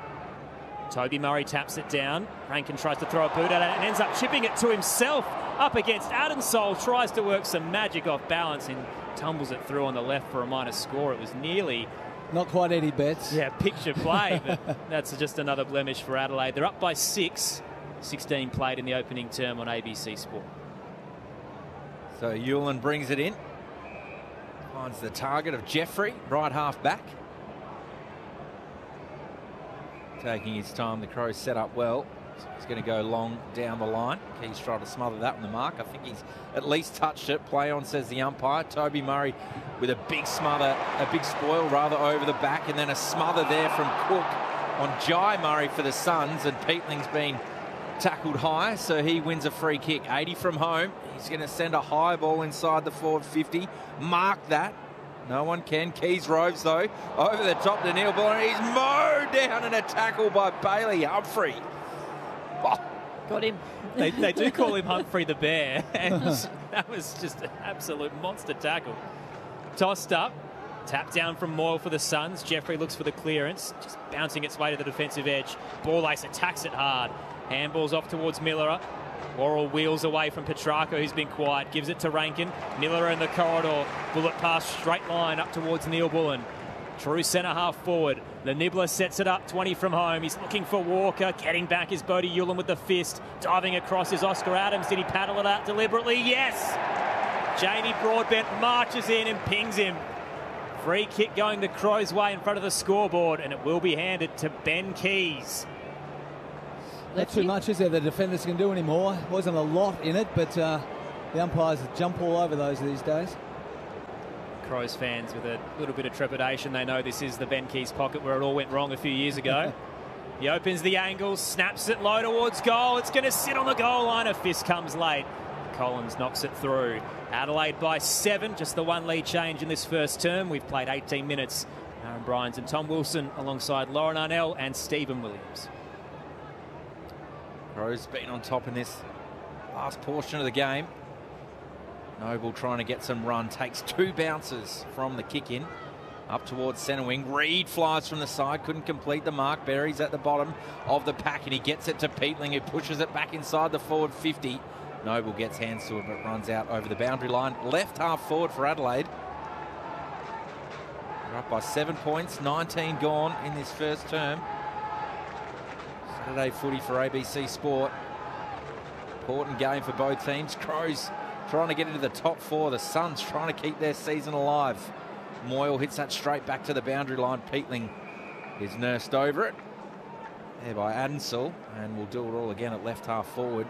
Toby Murray taps it down. Rankin tries to throw a boot at it and ends up chipping it to himself up against Adamsall. Tries to work some magic off balance and tumbles it through on the left for a minor score. It was nearly... Not quite Eddie Betts. Yeah, picture play, but that's just another blemish for Adelaide. They're up by six. sixteen played in the opening term on A B C Sport. So Hewlin brings it in. Finds the target of Jeffrey, right half back. Taking his time, the Crows set up well. So he's going to go long down the line. He's trying to smother that on the mark. I think he's at least touched it. Play on, says the umpire. Toby Murray with a big smother, a big spoil rather over the back, and then a smother there from Cook on Jai Murray for the Suns, and Peatling's been tackled high, so he wins a free kick. eighty from home. He's going to send a high ball inside the forward fifty. Mark that. No one can. Keys roves, though, over the top to Neil Bull, and he's mowed down in a tackle by Bailey Humphrey. Oh. Got him. They, they do call him Humphrey the Bear, and that was just an absolute monster tackle. Tossed up. Tap down from Moyle for the Suns. Jeffrey looks for the clearance, just bouncing its way to the defensive edge. Borlace attacks it hard. Handballs off towards Miller. Worrell wheels away from Petrarca, who's been quiet. Gives it to Rankin. Miller in the corridor. Bullet pass, straight line up towards Neil Bullen. True centre half forward. The Nibbler sets it up, twenty from home. He's looking for Walker. Getting back is Bodie Ulan with the fist. Diving across is Oscar Adams. Did he paddle it out deliberately? Yes! Jamie Broadbent marches in and pings him. Free kick going the Crows' way in front of the scoreboard, and it will be handed to Ben Keys. Not too much, is there, the defenders can do anymore? Wasn't a lot in it, but uh, the umpires jump all over those these days. Crows fans with a little bit of trepidation. They know this is the Ben Keys pocket where it all went wrong a few years ago. He opens the angle, snaps it low towards goal. It's going to sit on the goal line. A fist comes late. Collins knocks it through. Adelaide by seven, just the one lead change in this first term. We've played eighteen minutes. Aaron Bryans and Tom Wilson alongside Lauren Arnell and Stephen Williams. Crows been on top in this last portion of the game. Noble trying to get some run. Takes two bounces from the kick in. Up towards centre wing. Reid flies from the side. Couldn't complete the mark. Berry's at the bottom of the pack and he gets it to Peatling who pushes it back inside the forward fifty. Noble gets hands to it but runs out over the boundary line. Left half forward for Adelaide. They're up by seven points. nineteen gone in this first term. Saturday footy for A B C Sport. Important game for both teams. Crows trying to get into the top four. The Suns trying to keep their season alive. Moyle hits that straight back to the boundary line. Peatling is nursed over it. There by Adensel, and we'll do it all again at left half forward.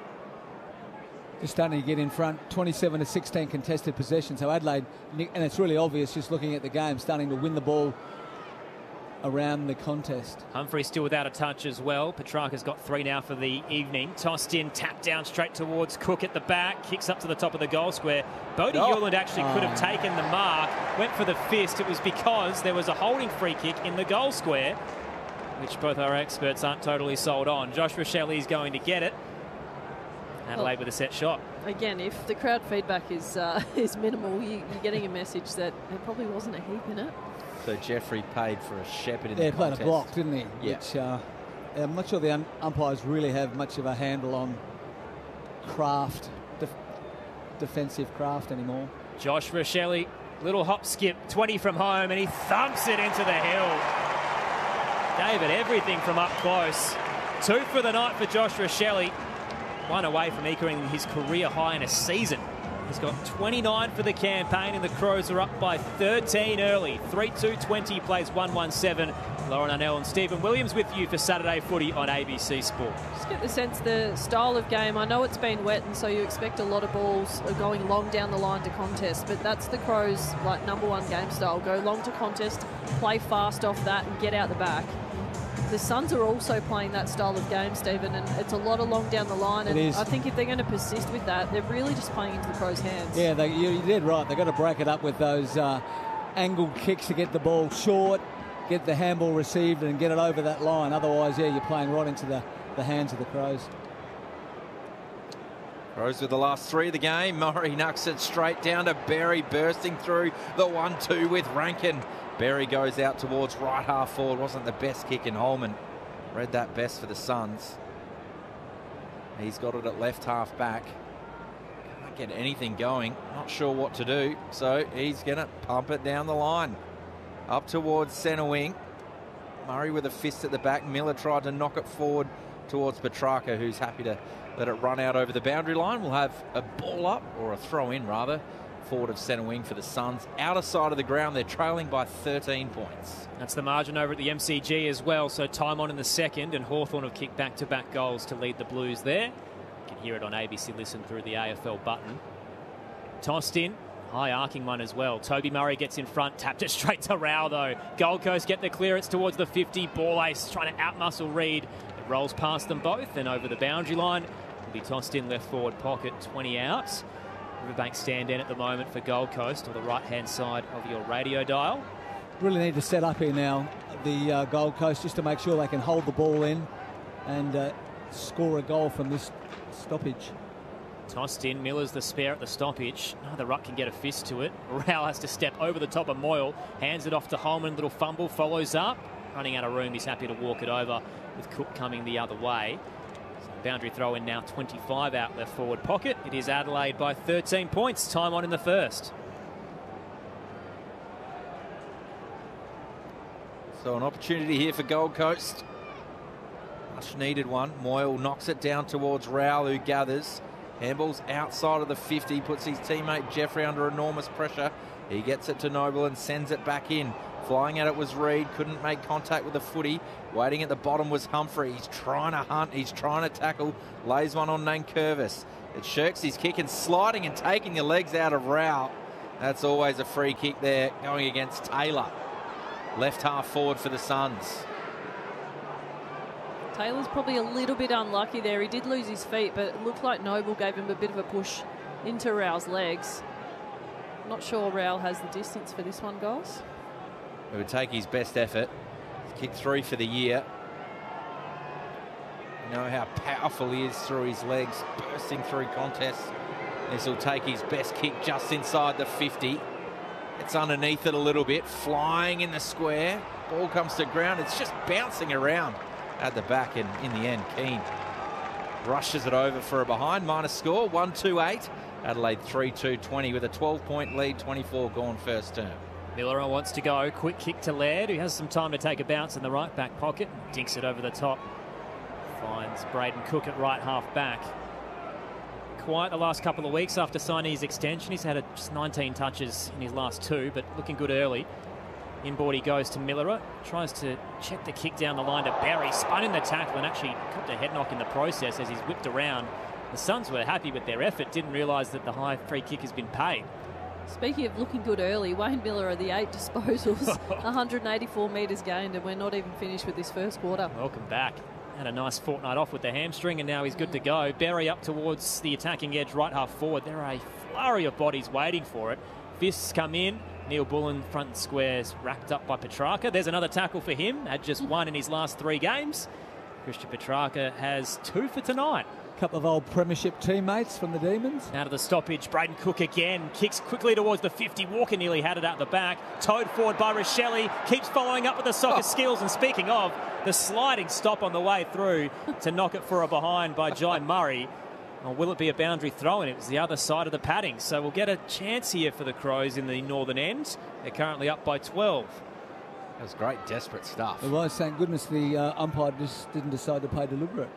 Just starting to get in front, twenty-seven to sixteen contested possession. So Adelaide, and it's really obvious just looking at the game, starting to win the ball around the contest. Humphrey still without a touch as well. Petrarca's got three now for the evening. Tossed in, tapped down straight towards Cook at the back. Kicks up to the top of the goal square. Bodie Oh. Ulan actually could have taken the mark. Went for the fist. It was because there was a holding free kick in the goal square, which both our experts aren't totally sold on. Joshua Shelley's going to get it. Adelaide Well, with a set shot. Again, if the crowd feedback is uh, is minimal, you, you're getting a message that there probably wasn't a heap in it. So Jeffrey paid for a shepherd in Yeah, the he played contest. a block, didn't he? Yeah. Which uh, I'm not sure the un umpires really have much of a handle on craft, def defensive craft anymore. Joshua Shelley, little hop skip, twenty from home, and he thumps it into the hill. David, everything from up close. Two for the night for Joshua Shelley. One away from equaling his career high in a season. He's got twenty-nine for the campaign, and the Crows are up by thirteen early. three two twenty, plays one one seven. Lauren Arnell and Stephen Williams with you for Saturday Footy on A B C Sport. Just get the sense the style of game. I know it's been wet, and so you expect a lot of balls are going long down the line to contest, but that's the Crows' like number one game style. Go long to contest, play fast off that, and get out the back. The Suns are also playing that style of game, Stephen, and it's a lot of long down the line. And It is. I think if they're going to persist with that, they're really just playing into the Crows' hands. Yeah, they, you, you did right. They've got to break it up with those uh, angled kicks to get the ball short, get the handball received and get it over that line. Otherwise, yeah, you're playing right into the, the hands of the Crows. Crows with the last three of the game. Murray knocks it straight down to Berry, bursting through the one two with Rankin. Berry goes out towards right half forward. Wasn't the best kick, and Holman read that best for the Suns. He's got it at left half back. Can't get anything going. Not sure what to do. So he's going to pump it down the line. Up towards centre wing. Murray with a fist at the back. Miller tried to knock it forward towards Petrarca, who's happy to let it run out over the boundary line. We'll have a ball up, or a throw in rather, forward of centre wing for the Suns. Outer side of the ground, they're trailing by thirteen points. That's the margin over at the M C G as well. So time on in the second, and Hawthorn have kicked back-to-back goals to lead the Blues there. You can hear it on A B C Listen through the A F L button. Tossed in. High arcing one as well. Toby Murray gets in front, tapped it straight to Rao though. Gold Coast get the clearance towards the fifty. Ball ace trying to outmuscle Reid. It rolls past them both and over the boundary line. Will be tossed in left forward pocket, twenty out. Riverbank stand in at the moment for Gold Coast on the right-hand side of your radio dial. Really need to set up here now, the uh, Gold Coast, just to make sure they can hold the ball in and uh, score a goal from this stoppage. Tossed in, Miller's the spare at the stoppage. Oh, the ruck can get a fist to it. Rao has to step over the top of Moyle, hands it off to Holman, little fumble, follows up. Running out of room, he's happy to walk it over with Cook coming the other way. So boundary throw in now, twenty-five out left forward pocket. It is Adelaide by thirteen points, time on in the first. So an opportunity here for Gold Coast. Much needed one. Moyle knocks it down towards Rowell, who gathers. Handball's outside of the fifty, puts his teammate Jeffrey under enormous pressure. He gets it to Noble and sends it back in. Flying at it was Reed, couldn't make contact with the footy. Waiting at the bottom was Humphrey. He's trying to hunt, he's trying to tackle. Lays one on Nankervis. It shirks his kick and sliding and taking the legs out of Rowell. That's always a free kick there, going against Taylor. Left half forward for the Suns. Taylor's probably a little bit unlucky there. He did lose his feet, but it looked like Noble gave him a bit of a push into Rowell's legs. Not sure Rowell has the distance for this one, guys. It would take his best effort. Kick three for the year. You know how powerful he is through his legs, bursting through contests. This will take his best kick just inside the fifty. It's underneath it a little bit, flying in the square. Ball comes to ground. It's just bouncing around at the back, and in the end, Keane rushes it over for a behind. Minus score, one two eight. Adelaide three two twenty with a twelve point lead, twenty-four gone first term. Miller wants to go. Quick kick to Laird, who has some time to take a bounce in the right back pocket. Dinks it over the top. Finds Braden Cook at right half back. Quiet the last couple of weeks after signing his extension. He's had a, just nineteen touches in his last two, but looking good early. Inboard he goes to Miller. Tries to check the kick down the line to Barry. Spun in the tackle and actually copped a head knock in the process as he's whipped around. The Suns were happy with their effort. Didn't realise that the high free kick has been paid. Speaking of looking good early, Wayne Miller are the eight disposals, one hundred eighty-four metres gained, and we're not even finished with this first quarter. Welcome back. Had a nice fortnight off with the hamstring, and now he's good to go. Berry up towards the attacking edge, right half forward. There are a flurry of bodies waiting for it. Fists come in. Neil Bullen front squares racked up by Petrarca. There's another tackle for him. Had just one in his last three games. Christian Petrarca has two for tonight. Couple of old premiership teammates from the Demons. Out of the stoppage, Braden Cook again. Kicks quickly towards the fifty. Walker nearly had it out the back. Towed forward by Rochelle. Keeps following up with the soccer oh. skills. And speaking of, the sliding stop on the way through to knock it for a behind by Jai Murray. Or will it be a boundary throw? And it was the other side of the padding. So we'll get a chance here for the Crows in the northern end. They're currently up by twelve. That was great, desperate stuff. It was, thank goodness the uh, umpire just didn't decide to play deliberate.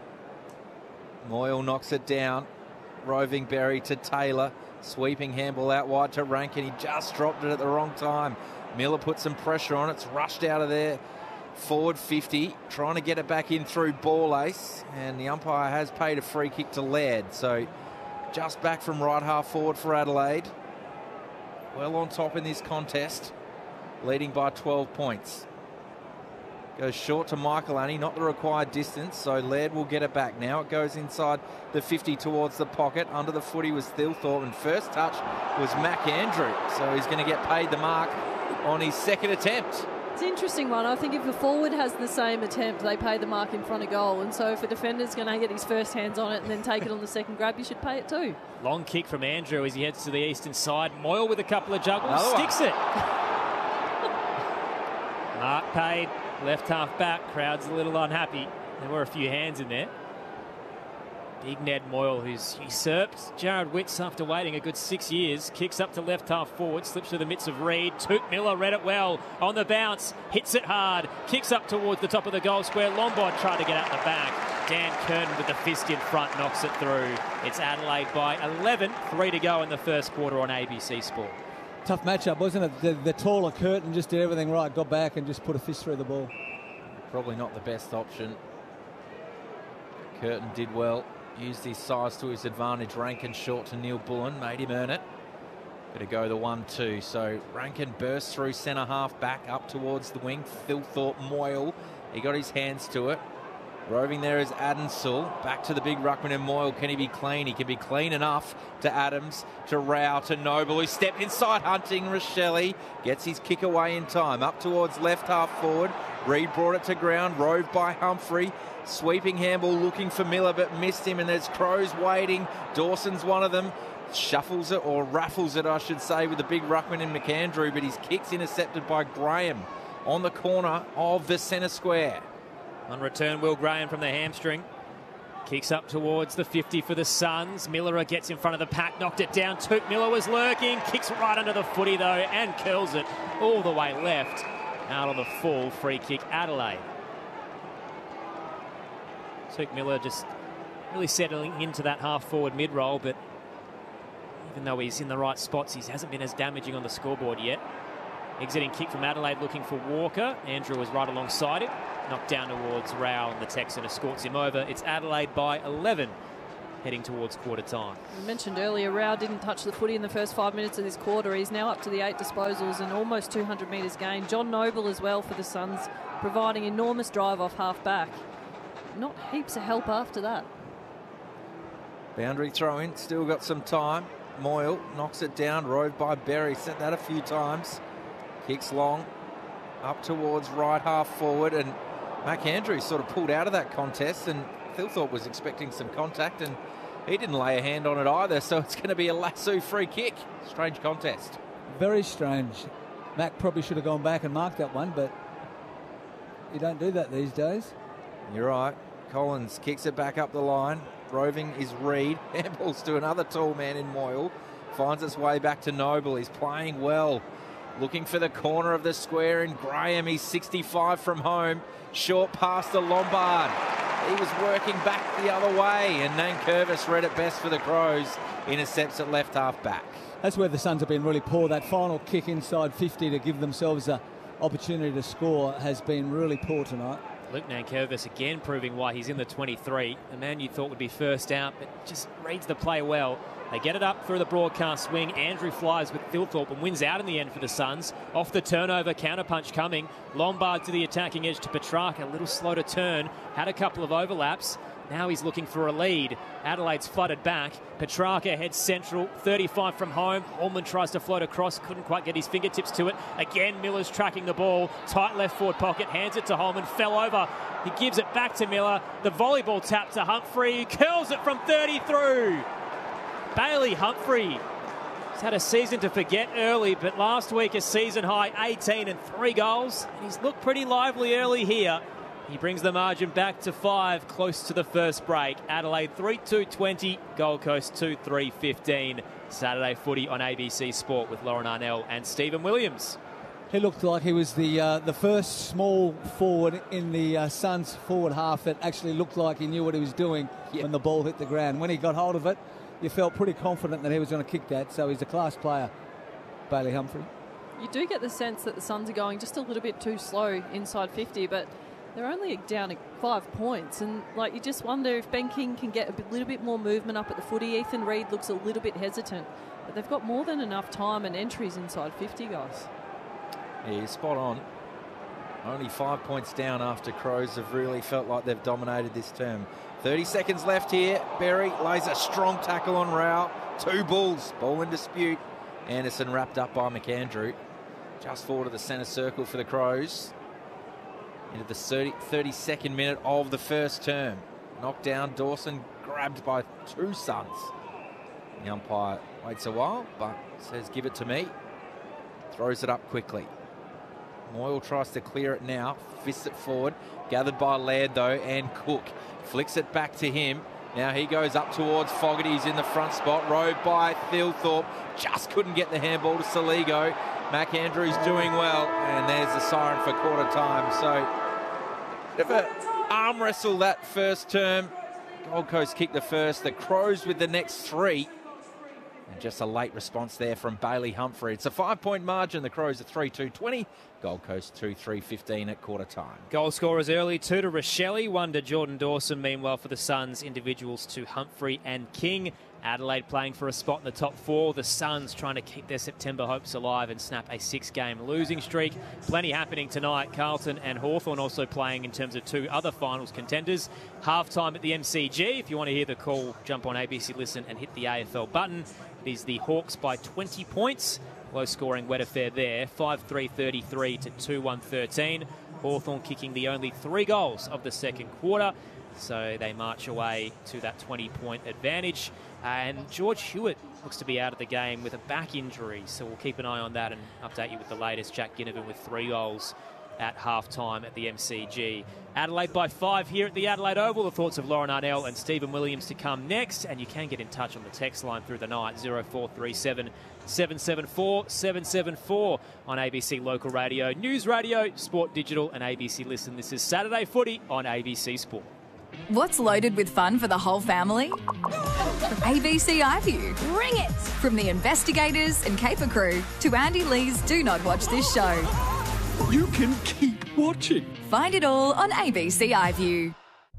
Moyle knocks it down. Roving Berry to Taylor. Sweeping handball out wide to Rankin. He just dropped it at the wrong time. Miller put some pressure on it. It's rushed out of there. Forward fifty. Trying to get it back in through ball ace. And the umpire has paid a free kick to Laird. So just back from right half forward for Adelaide. Well on top in this contest. Leading by twelve points. Goes short to Michael Annie, not the required distance, so Laird will get it back now. It goes inside the fifty towards the pocket. Under the footy was Thilthorpe, and first touch was Mac Andrew, so he's going to get paid the mark on his second attempt. It's an interesting one. I think if a forward has the same attempt, they pay the mark in front of goal, and so if a defender's going to get his first hands on it and then take it on the second grab, you should pay it too. Long kick from Andrew as he heads to the eastern side. Moyle with a couple of juggles, Another sticks one. it. Mark paid. Left half back, crowd's a little unhappy. There were a few hands in there. Big Ned Moyle, who's usurped Jared Witts after waiting a good six years. Kicks up to left half forward, slips to the midst of Reed. Took Miller, read it well. On the bounce, hits it hard. Kicks up towards the top of the goal square. Lombard tried to get out the back. Dan Kernan with the fist in front knocks it through. It's Adelaide by eleven. Three to go in the first quarter on A B C Sport. Tough matchup, wasn't it? The, the taller Curtin just did everything right, got back and just put a fist through the ball. Probably not the best option. Curtin did well, used his size to his advantage. Rankin short to Neil Bullen, made him earn it. Going to go the one two. So Rankin burst through centre half back up towards the wing. Thilthorpe Moyle, he got his hands to it. Roving there is Adamsall. Back to the big ruckman and Moyle. Can he be clean? He can be clean enough to Adams, to Rao, to Noble, who stepped inside hunting Rochelle. Gets his kick away in time. Up towards left half forward. Reed brought it to ground. Roved by Humphrey. Sweeping handball looking for Miller, but missed him. And there's Crows waiting. Dawson's one of them. Shuffles it, or raffles it, I should say, with the big ruckman in McAndrew. But his kick's intercepted by Graham on the corner of the centre square. On return, Will Graham from the hamstring. Kicks up towards the fifty for the Suns. Miller gets in front of the pack, knocked it down. Took Miller was lurking. Kicks right under the footy, though, and curls it all the way left. out on the full. Free kick, Adelaide. Touk Miller just really settling into that half-forward mid-roll, but even though he's in the right spots, he hasn't been as damaging on the scoreboard yet. Exiting kick from Adelaide, looking for Walker. Andrew was right alongside it. Knocked down towards Rao, and the Texan escorts him over. It's Adelaide by eleven, heading towards quarter time. You mentioned earlier, Rao didn't touch the footy in the first five minutes of this quarter. He's now up to the eight disposals and almost two hundred metres gained. John Noble as well for the Suns, providing enormous drive off half-back. Not heaps of help after that. Boundary throw in, still got some time. Moyle knocks it down, rode by Berry, sent that a few times. Kicks long, up towards right half forward, and Mac Andrews sort of pulled out of that contest, and Thilthorpe was expecting some contact, and he didn't lay a hand on it either, so it's going to be a lasso free kick. Strange contest. Very strange. Mac probably should have gone back and marked that one, but you don't do that these days. You're right. Collins kicks it back up the line. Roving is Reed. Handballs to another tall man in Moyle. Finds its way back to Noble. He's playing well. Looking for the corner of the square in Graham. He's sixty-five from home. Short past the Lombard. He was working back the other way, and Nankervis read it best for the Crows. Intercepts at left half back. That's where the Suns have been really poor. That final kick inside fifty to give themselves an opportunity to score has been really poor tonight. Luke Nankervis again proving why he's in the twenty-three. The man you thought would be first out, but just reads the play well. They get it up through the broadcast swing. Andrew flies with Thilthorpe and wins out in the end for the Suns. Off the turnover, counterpunch coming. Lombard to the attacking edge to Petrarca. A little slow to turn. Had a couple of overlaps. Now he's looking for a lead. Adelaide's flooded back. Petrarca heads central, thirty-five from home. Holman tries to float across, couldn't quite get his fingertips to it. Again, Miller's tracking the ball. Tight left forward pocket, hands it to Holman, fell over. He gives it back to Miller. The volleyball tap to Humphrey. He curls it from thirty through. Bailey Humphrey. He's had a season to forget early, but last week a season high eighteen and three goals. He's looked pretty lively early here. He brings the margin back to five, close to the first break. Adelaide three two twenty, Gold Coast two three fifteen. Saturday footy on A B C Sport with Lauren Arnell and Stephen Williams. He looked like he was the uh, the first small forward in the uh, Suns forward half that actually looked like he knew what he was doing yep. when the ball hit the ground. When he got hold of it, you felt pretty confident that he was going to kick that. So he's a class player, Bailey Humphrey. You do get the sense that the Suns are going just a little bit too slow inside fifty, but they're only down at five points, and like you just wonder if Ben King can get a bit, little bit more movement up at the footy. Ethan Reid looks a little bit hesitant, but they've got more than enough time and entries inside fifty, guys. Yeah, spot on. Only five points down after Crows have really felt like they've dominated this term. thirty seconds left here. Berry lays a strong tackle on Rao. Two Bulls, ball in dispute. Anderson wrapped up by McAndrew. Just forward of the centre circle for the Crows. Into the thirty-second minute of the first term. Knocked down, Dawson grabbed by two Suns. The umpire waits a while, but says, give it to me. Throws it up quickly. Moyle tries to clear it now. Fists it forward. Gathered by Laird, though, and Cook. Flicks it back to him. Now he goes up towards Fogarty. He's in the front spot. Rode by Thilthorpe. Just couldn't get the handball to Saligo. Mac Andrews doing well. And there's the siren for quarter time. So if a arm wrestle that first term, Gold Coast kicked the first, the Crows with the next three. And just a late response there from Bailey Humphrey. It's a five-point margin. The Crows are three two twenty. Gold Coast two three fifteen at quarter time. Goal scorers early, two to Rochelle, one to Jordan Dawson. Meanwhile, for the Suns, individuals to Humphrey and King. Adelaide playing for a spot in the top four. The Suns trying to keep their September hopes alive and snap a six-game losing streak. Plenty happening tonight. Carlton and Hawthorn also playing in terms of two other finals contenders. Half-time at the M C G. If you want to hear the call, jump on A B C Listen and hit the A F L button. It is the Hawks by twenty points. Low-scoring wet affair there. five three thirty-three to two one thirteen. Hawthorn kicking the only three goals of the second quarter. So they march away to that twenty-point advantage. And George Hewitt looks to be out of the game with a back injury. So we'll keep an eye on that and update you with the latest. Jack Ginnivan with three goals at half-time at the M C G. Adelaide by five here at the Adelaide Oval. The thoughts of Lauren Arnell and Stephen Williams to come next. And you can get in touch on the text line through the night, zero four three seven, seven seven four, seven seven four on A B C Local Radio, News Radio, Sport Digital and A B C Listen. This is Saturday Footy on A B C Sport. What's loaded with fun for the whole family? A B C iView. Bring it! From the Investigators and Caper Crew to Andy Lee's Do Not Watch This Show. You can keep watching. Find it all on A B C iView.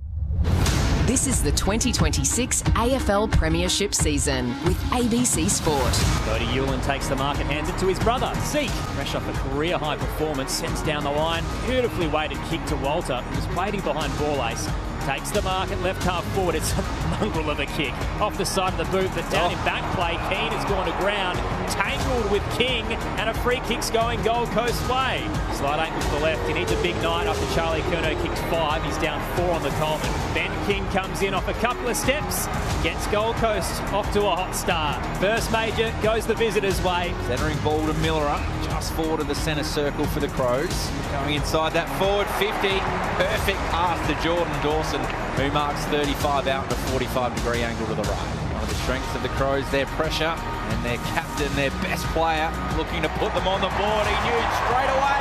This is the twenty twenty-six A F L Premiership season with A B C Sport. Bodie Hewlin takes the mark and hands it to his brother, Zeke. Fresh off a career-high performance, sends down the line. Beautifully weighted kick to Walter, who's waiting behind ball ace. Takes the mark at left half forward. It's a mongrel of a kick. Off the side of the boot, but down oh. in back play. Keane has gone to ground. Tangled with King, and a free kick's going Gold Coast way. Slight ankle to the left. He needs a big night after Charlie Curnow kicked five. He's down four on the Coleman. Ben King comes in off a couple of steps. Gets Gold Coast off to a hot start. First major goes the visitors' way. Centering ball to Miller, just forward of the centre circle for the Crows. Coming inside that forward fifty. Perfect pass to Jordan Dawson, who marks thirty-five out in a forty-five degree angle to the right. One of the strengths of the Crows, their pressure, and their captain, their best player, looking to put them on the board. He knew straight away.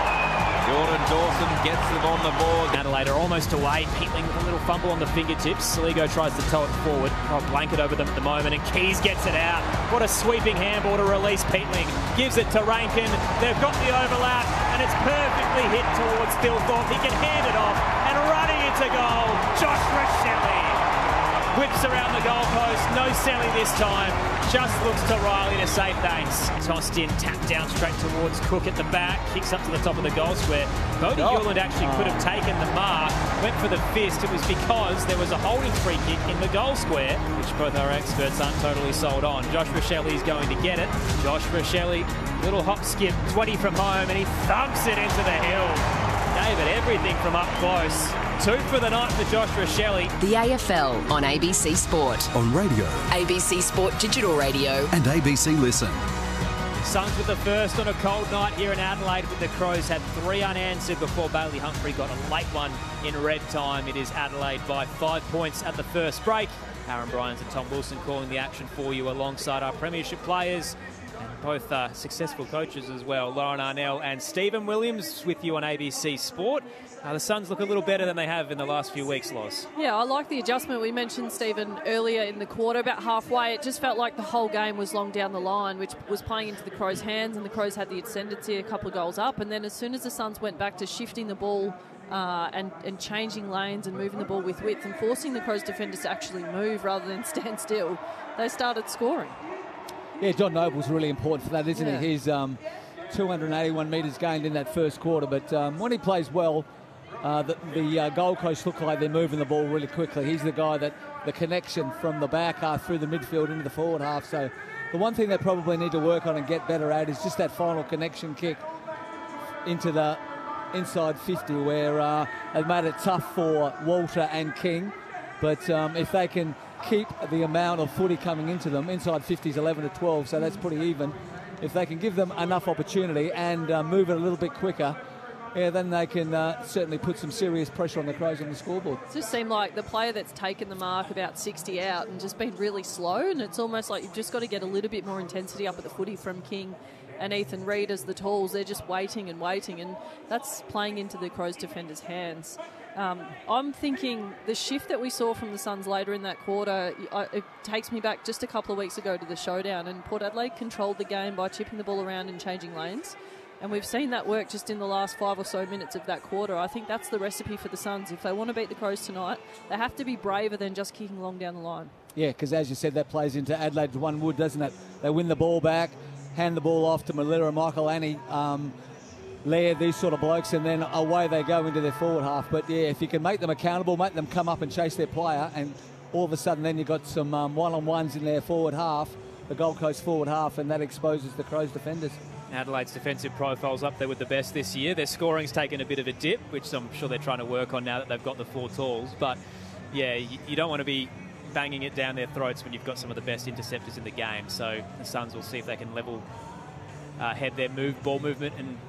Jordan Dawson gets them on the board. Adelaide are almost away. Peatling with a little fumble on the fingertips. Saligo tries to tow it forward. Oh, blanket over them at the moment, and Keys gets it out. What a sweeping handball to release Peatling. Gives it to Rankin. They've got the overlap, and it's perfectly hit towards Thilthorpe. He can hand it off, and running into goal, Josh Rachele. Whips around the goalpost, no selling this time. Just looks to Riley to say thanks. Tossed in, tapped down straight towards Cook at the back. Kicks up to the top of the goal square. Bodie oh. Hewlin actually could have taken the mark. Went for the fist. It was because there was a holding free kick in the goal square, which both our experts aren't totally sold on. Josh Rachele is going to get it. Josh Rachele, little hop skip, twenty from home, and he thumps it into the hill. Gave it everything from up close. Two for the night for Josh Rachele. The A F L on A B C Sport. On radio. A B C Sport Digital Radio. And A B C Listen. Suns with the first on a cold night here in Adelaide, with the Crows had three unanswered before Bailey Humphrey got a late one in red time. It is Adelaide by five points at the first break. Aaron Bryans and Tom Wilson calling the action for you alongside our premiership players. And both uh, successful coaches as well, Lauren Arnell and Stephen Williams, with you on A B C Sport. Uh, the Suns look a little better than they have in the last few weeks, Loz. Yeah, I like the adjustment. We mentioned, Stephen, earlier in the quarter, about halfway. It just felt like the whole game was long down the line, which was playing into the Crows' hands, and the Crows had the ascendancy a couple of goals up. And then as soon as the Suns went back to shifting the ball uh, and, and changing lanes and moving the ball with width and forcing the Crows defenders to actually move rather than stand still, they started scoring. Yeah, John Noble's really important for that, isn't yeah. he? He's um, two hundred eighty-one metres gained in that first quarter, but um, when he plays well, Uh, the the uh, Gold Coast look like they're moving the ball really quickly. He's the guy that the connection from the back half through the midfield into the forward half. So the one thing they probably need to work on and get better at is just that final connection kick into the inside fifty, where uh, they've made it tough for Walter and King. But um, if they can keep the amount of footy coming into them, inside fifty is eleven to twelve, so that's pretty even. If they can give them enough opportunity and uh, move it a little bit quicker, yeah, then they can uh, certainly put some serious pressure on the Crows on the scoreboard. It just seemed like the player that's taken the mark about sixty out and just been really slow, and it's almost like you've just got to get a little bit more intensity up at the footy from King and Ethan Reid as the talls. They're just waiting and waiting, and that's playing into the Crows defenders' hands. Um, I'm thinking the shift that we saw from the Suns later in that quarter, it takes me back just a couple of weeks ago to the showdown, and Port Adelaide controlled the game by chipping the ball around and changing lanes. And we've seen that work just in the last five or so minutes of that quarter. I think that's the recipe for the Suns. If they want to beat the Crows tonight, they have to be braver than just kicking long down the line. Yeah, because as you said, that plays into Adelaide's one wood, doesn't it? They win the ball back, hand the ball off to Malira, Michael Annie, um, Laird, these sort of blokes, and then away they go into their forward half. But yeah, if you can make them accountable, make them come up and chase their player, and all of a sudden then you've got some um, one-on-ones in their forward half, the Gold Coast forward half, and that exposes the Crows defenders. Adelaide defensive profile's up there with the best this year. Their scoring's taken a bit of a dip, which I'm sure they're trying to work on now that they've got the four talls. But, yeah, you, you don't want to be banging it down their throats when you've got some of the best interceptors in the game. So the Suns will see if they can level uh, head their move, ball movement and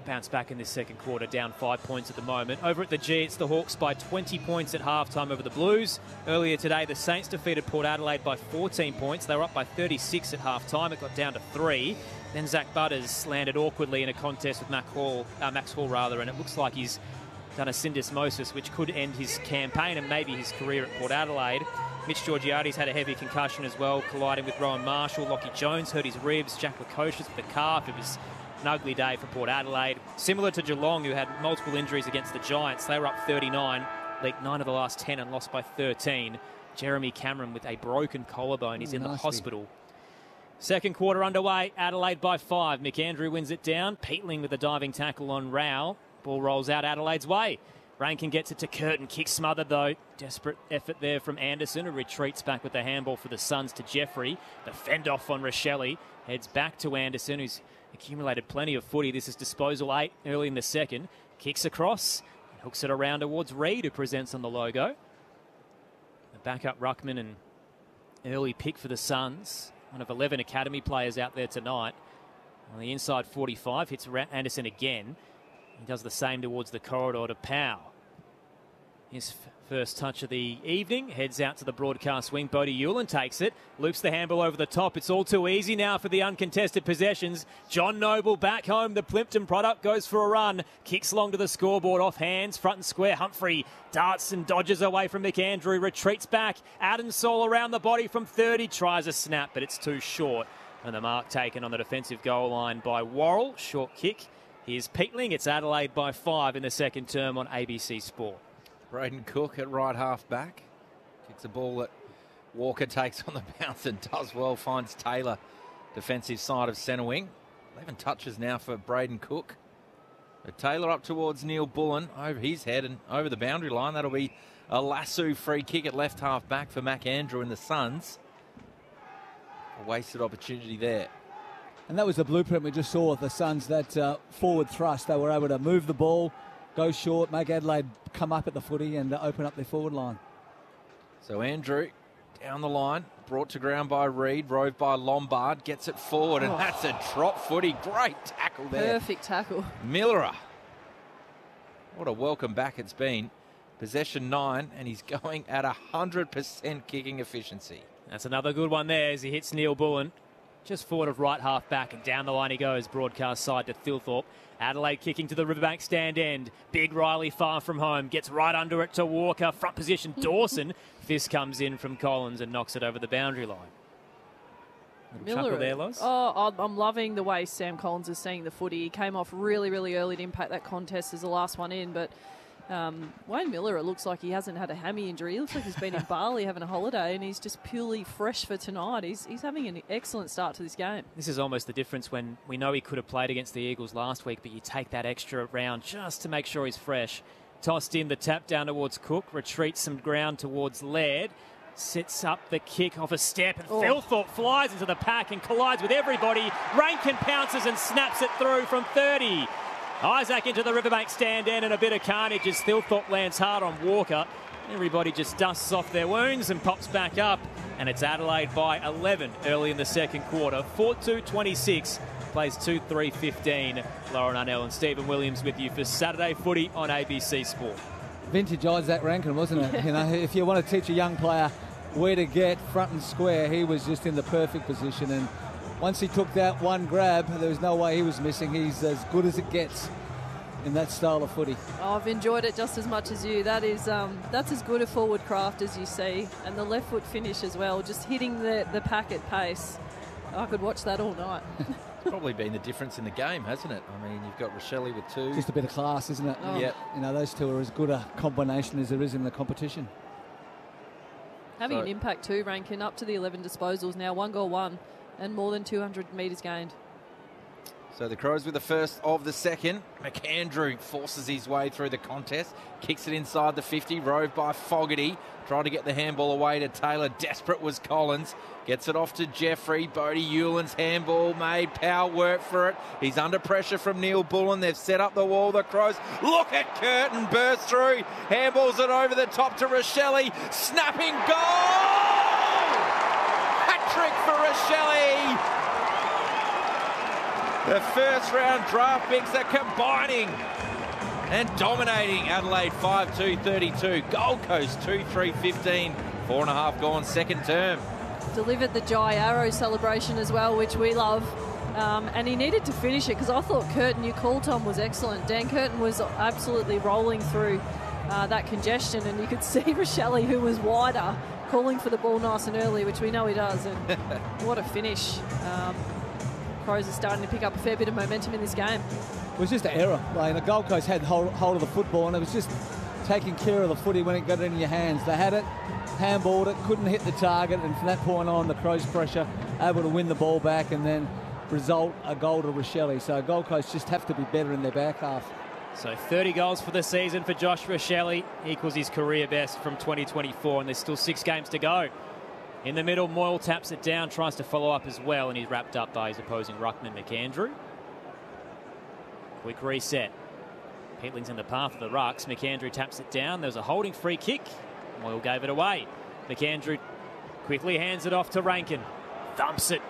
bounce back in this second quarter, down five points at the moment. Over at the G, it's the Hawks by twenty points at halftime over the Blues. Earlier today, the Saints defeated Port Adelaide by fourteen points. They were up by thirty-six at halftime. It got down to three. Then Zach Butters landed awkwardly in a contest with Mac Hall, uh, Max Hall, rather, and it looks like he's done a syndesmosis, which could end his campaign and maybe his career at Port Adelaide. Mitch Georgiades had a heavy concussion as well, colliding with Rowan Marshall. Lockie Jones hurt his ribs. Jack Lukosius with the calf. It was an ugly day for Port Adelaide. Similar to Geelong, who had multiple injuries against the Giants. They were up thirty-nine, leaked nine of the last ten and lost by thirteen. Jeremy Cameron with a broken collarbone. He's Ooh, in the nasty. hospital. Second quarter underway. Adelaide by five. McAndrew wins it down. Peatling with a diving tackle on Rao. Ball rolls out Adelaide's way. Rankin gets it to Curtin. Kick smothered, though. Desperate effort there from Anderson, who retreats back with the handball for the Suns to Jeffrey. The fend off on Rochelle. Heads back to Anderson, who's accumulated plenty of footy. This is disposal eight early in the second. Kicks across. And hooks it around towards Reid, who presents on the logo. The backup ruckman and early pick for the Suns. One of eleven academy players out there tonight. On the inside forty-five, hits Anderson again. He does the same towards the corridor to Powell. His f- first touch of the evening. Heads out to the broadcast wing. Bodie Hewlin takes it. Loops the handball over the top. It's all too easy now for the uncontested possessions. John Noble back home. The Plimpton product goes for a run. Kicks along to the scoreboard. Off hands. Front and square. Humphrey darts and dodges away from McAndrew. Retreats back. Adensall around the body from thirty. Tries a snap, but it's too short. And the mark taken on the defensive goal line by Worrell. Short kick. Here's Peatling. It's Adelaide by five in the second term on A B C Sport. Braden Cook at right half back. Kicks a ball that Walker takes on the bounce and does well. Finds Taylor, defensive side of centre wing. eleven touches now for Braden Cook. But Taylor up towards Neil Bullen over his head and over the boundary line. That'll be a lasso free kick at left half back for McAndrew and the Suns. A wasted opportunity there. And that was the blueprint we just saw of the Suns, that uh, forward thrust. They were able to move the ball, go short, make Adelaide come up at the footy and uh, open up their forward line. So Andrew down the line, brought to ground by Reid, rove by Lombard, gets it forward, and Oh. that's a drop footy. Great tackle there. Perfect tackle. Miller. What a welcome back it's been. Possession nine, and he's going at one hundred percent kicking efficiency. That's another good one there as he hits Neil Bullen. Just forward of right half back and down the line he goes. Broadcast side to Thilthorpe. Adelaide kicking to the Riverbank stand end. Big Riley far from home. Gets right under it to Walker. Front position Dawson. Fist comes in from Collins and knocks it over the boundary line. Little chuckle there, Loz. Oh, I'm loving the way Sam Collins is seeing the footy. He came off really, really early to impact that contest as the last one in, but um, Wayne Miller, it looks like he hasn't had a hammy injury. He looks like he's been in Bali having a holiday, and he's just purely fresh for tonight. He's, he's having an excellent start to this game. This is almost the difference when we know he could have played against the Eagles last week, but you take that extra round just to make sure he's fresh. Tossed in the tap down towards Cook, retreats some ground towards Laird, sets up the kick off a step, and Oh. Thilthorpe flies into the pack and collides with everybody. Rankin pounces and snaps it through from thirty. Isaac into the Riverbank stand end and a bit of carnage as Thilthorpe lands hard on Walker. Everybody just dusts off their wounds and pops back up. And it's Adelaide by eleven early in the second quarter. four two twenty-six. Plays two three fifteen. Lauren Arnell and Stephen Williams with you for Saturday Footy on A B C Sport. Vintage Isaac Rankin, wasn't it? You know, if you want to teach a young player where to get front and square, he was just in the perfect position. And once he took that one grab, there was no way he was missing. He's as good as it gets in that style of footy. Oh, I've enjoyed it just as much as you. That is, um, that's as good a forward craft as you see. And the left foot finish as well, just hitting the, the pack at pace. I could watch that all night. It's probably been the difference in the game, hasn't it? I mean, you've got Rochelle with two. Just a bit of class, isn't it? Oh. Yep. You know, those two are as good a combination as there is in the competition. Having So- an impact too, Rankin, up to the eleven disposals now, one goal one, and more than two hundred metres gained. So the Crows with the first of the second. McAndrew forces his way through the contest. Kicks it inside the fifty. Rove by Fogarty. Trying to get the handball away to Taylor. Desperate was Collins. Gets it off to Jeffrey. Bodie Hewlin's handball made. Powell work for it. He's under pressure from Neil Bullen. They've set up the wall. The Crows. Look at Curtin burst through. Handballs it over the top to Rochelle. Snapping goal! Hat trick for Rochelle. The first round draft picks are combining and dominating Adelaide five two thirty-two. Gold Coast two three fifteen. Four and a half gone second term. Delivered the Jai Arrow celebration as well, which we love. Um, and he needed to finish it because I thought Curtin, your call, Tom, was excellent. Dan Curtin was absolutely rolling through uh, that congestion, and you could see Rochelle, who was wider, calling for the ball nice and early, which we know he does. And what a finish. Um, Crows are starting to pick up a fair bit of momentum in this game. It was just an error. Like, the Gold Coast had hold, hold of the football, and it was just taking care of the footy when it got it in your hands. They had it, handballed it, couldn't hit the target, and from that point on, the Crows' pressure, able to win the ball back and then result a goal to Rochelle. So Gold Coast just have to be better in their back half. So thirty goals for the season for Josh Rochelle, equals his career best from twenty twenty-four, and there's still six games to go. In the middle, Moyle taps it down, tries to follow up as well, and he's wrapped up by his opposing ruckman, McAndrew. Quick reset. Peatling's in the path of the rucks. McAndrew taps it down. There was a holding free kick. Moyle gave it away. McAndrew quickly hands it off to Rankin. Thumps it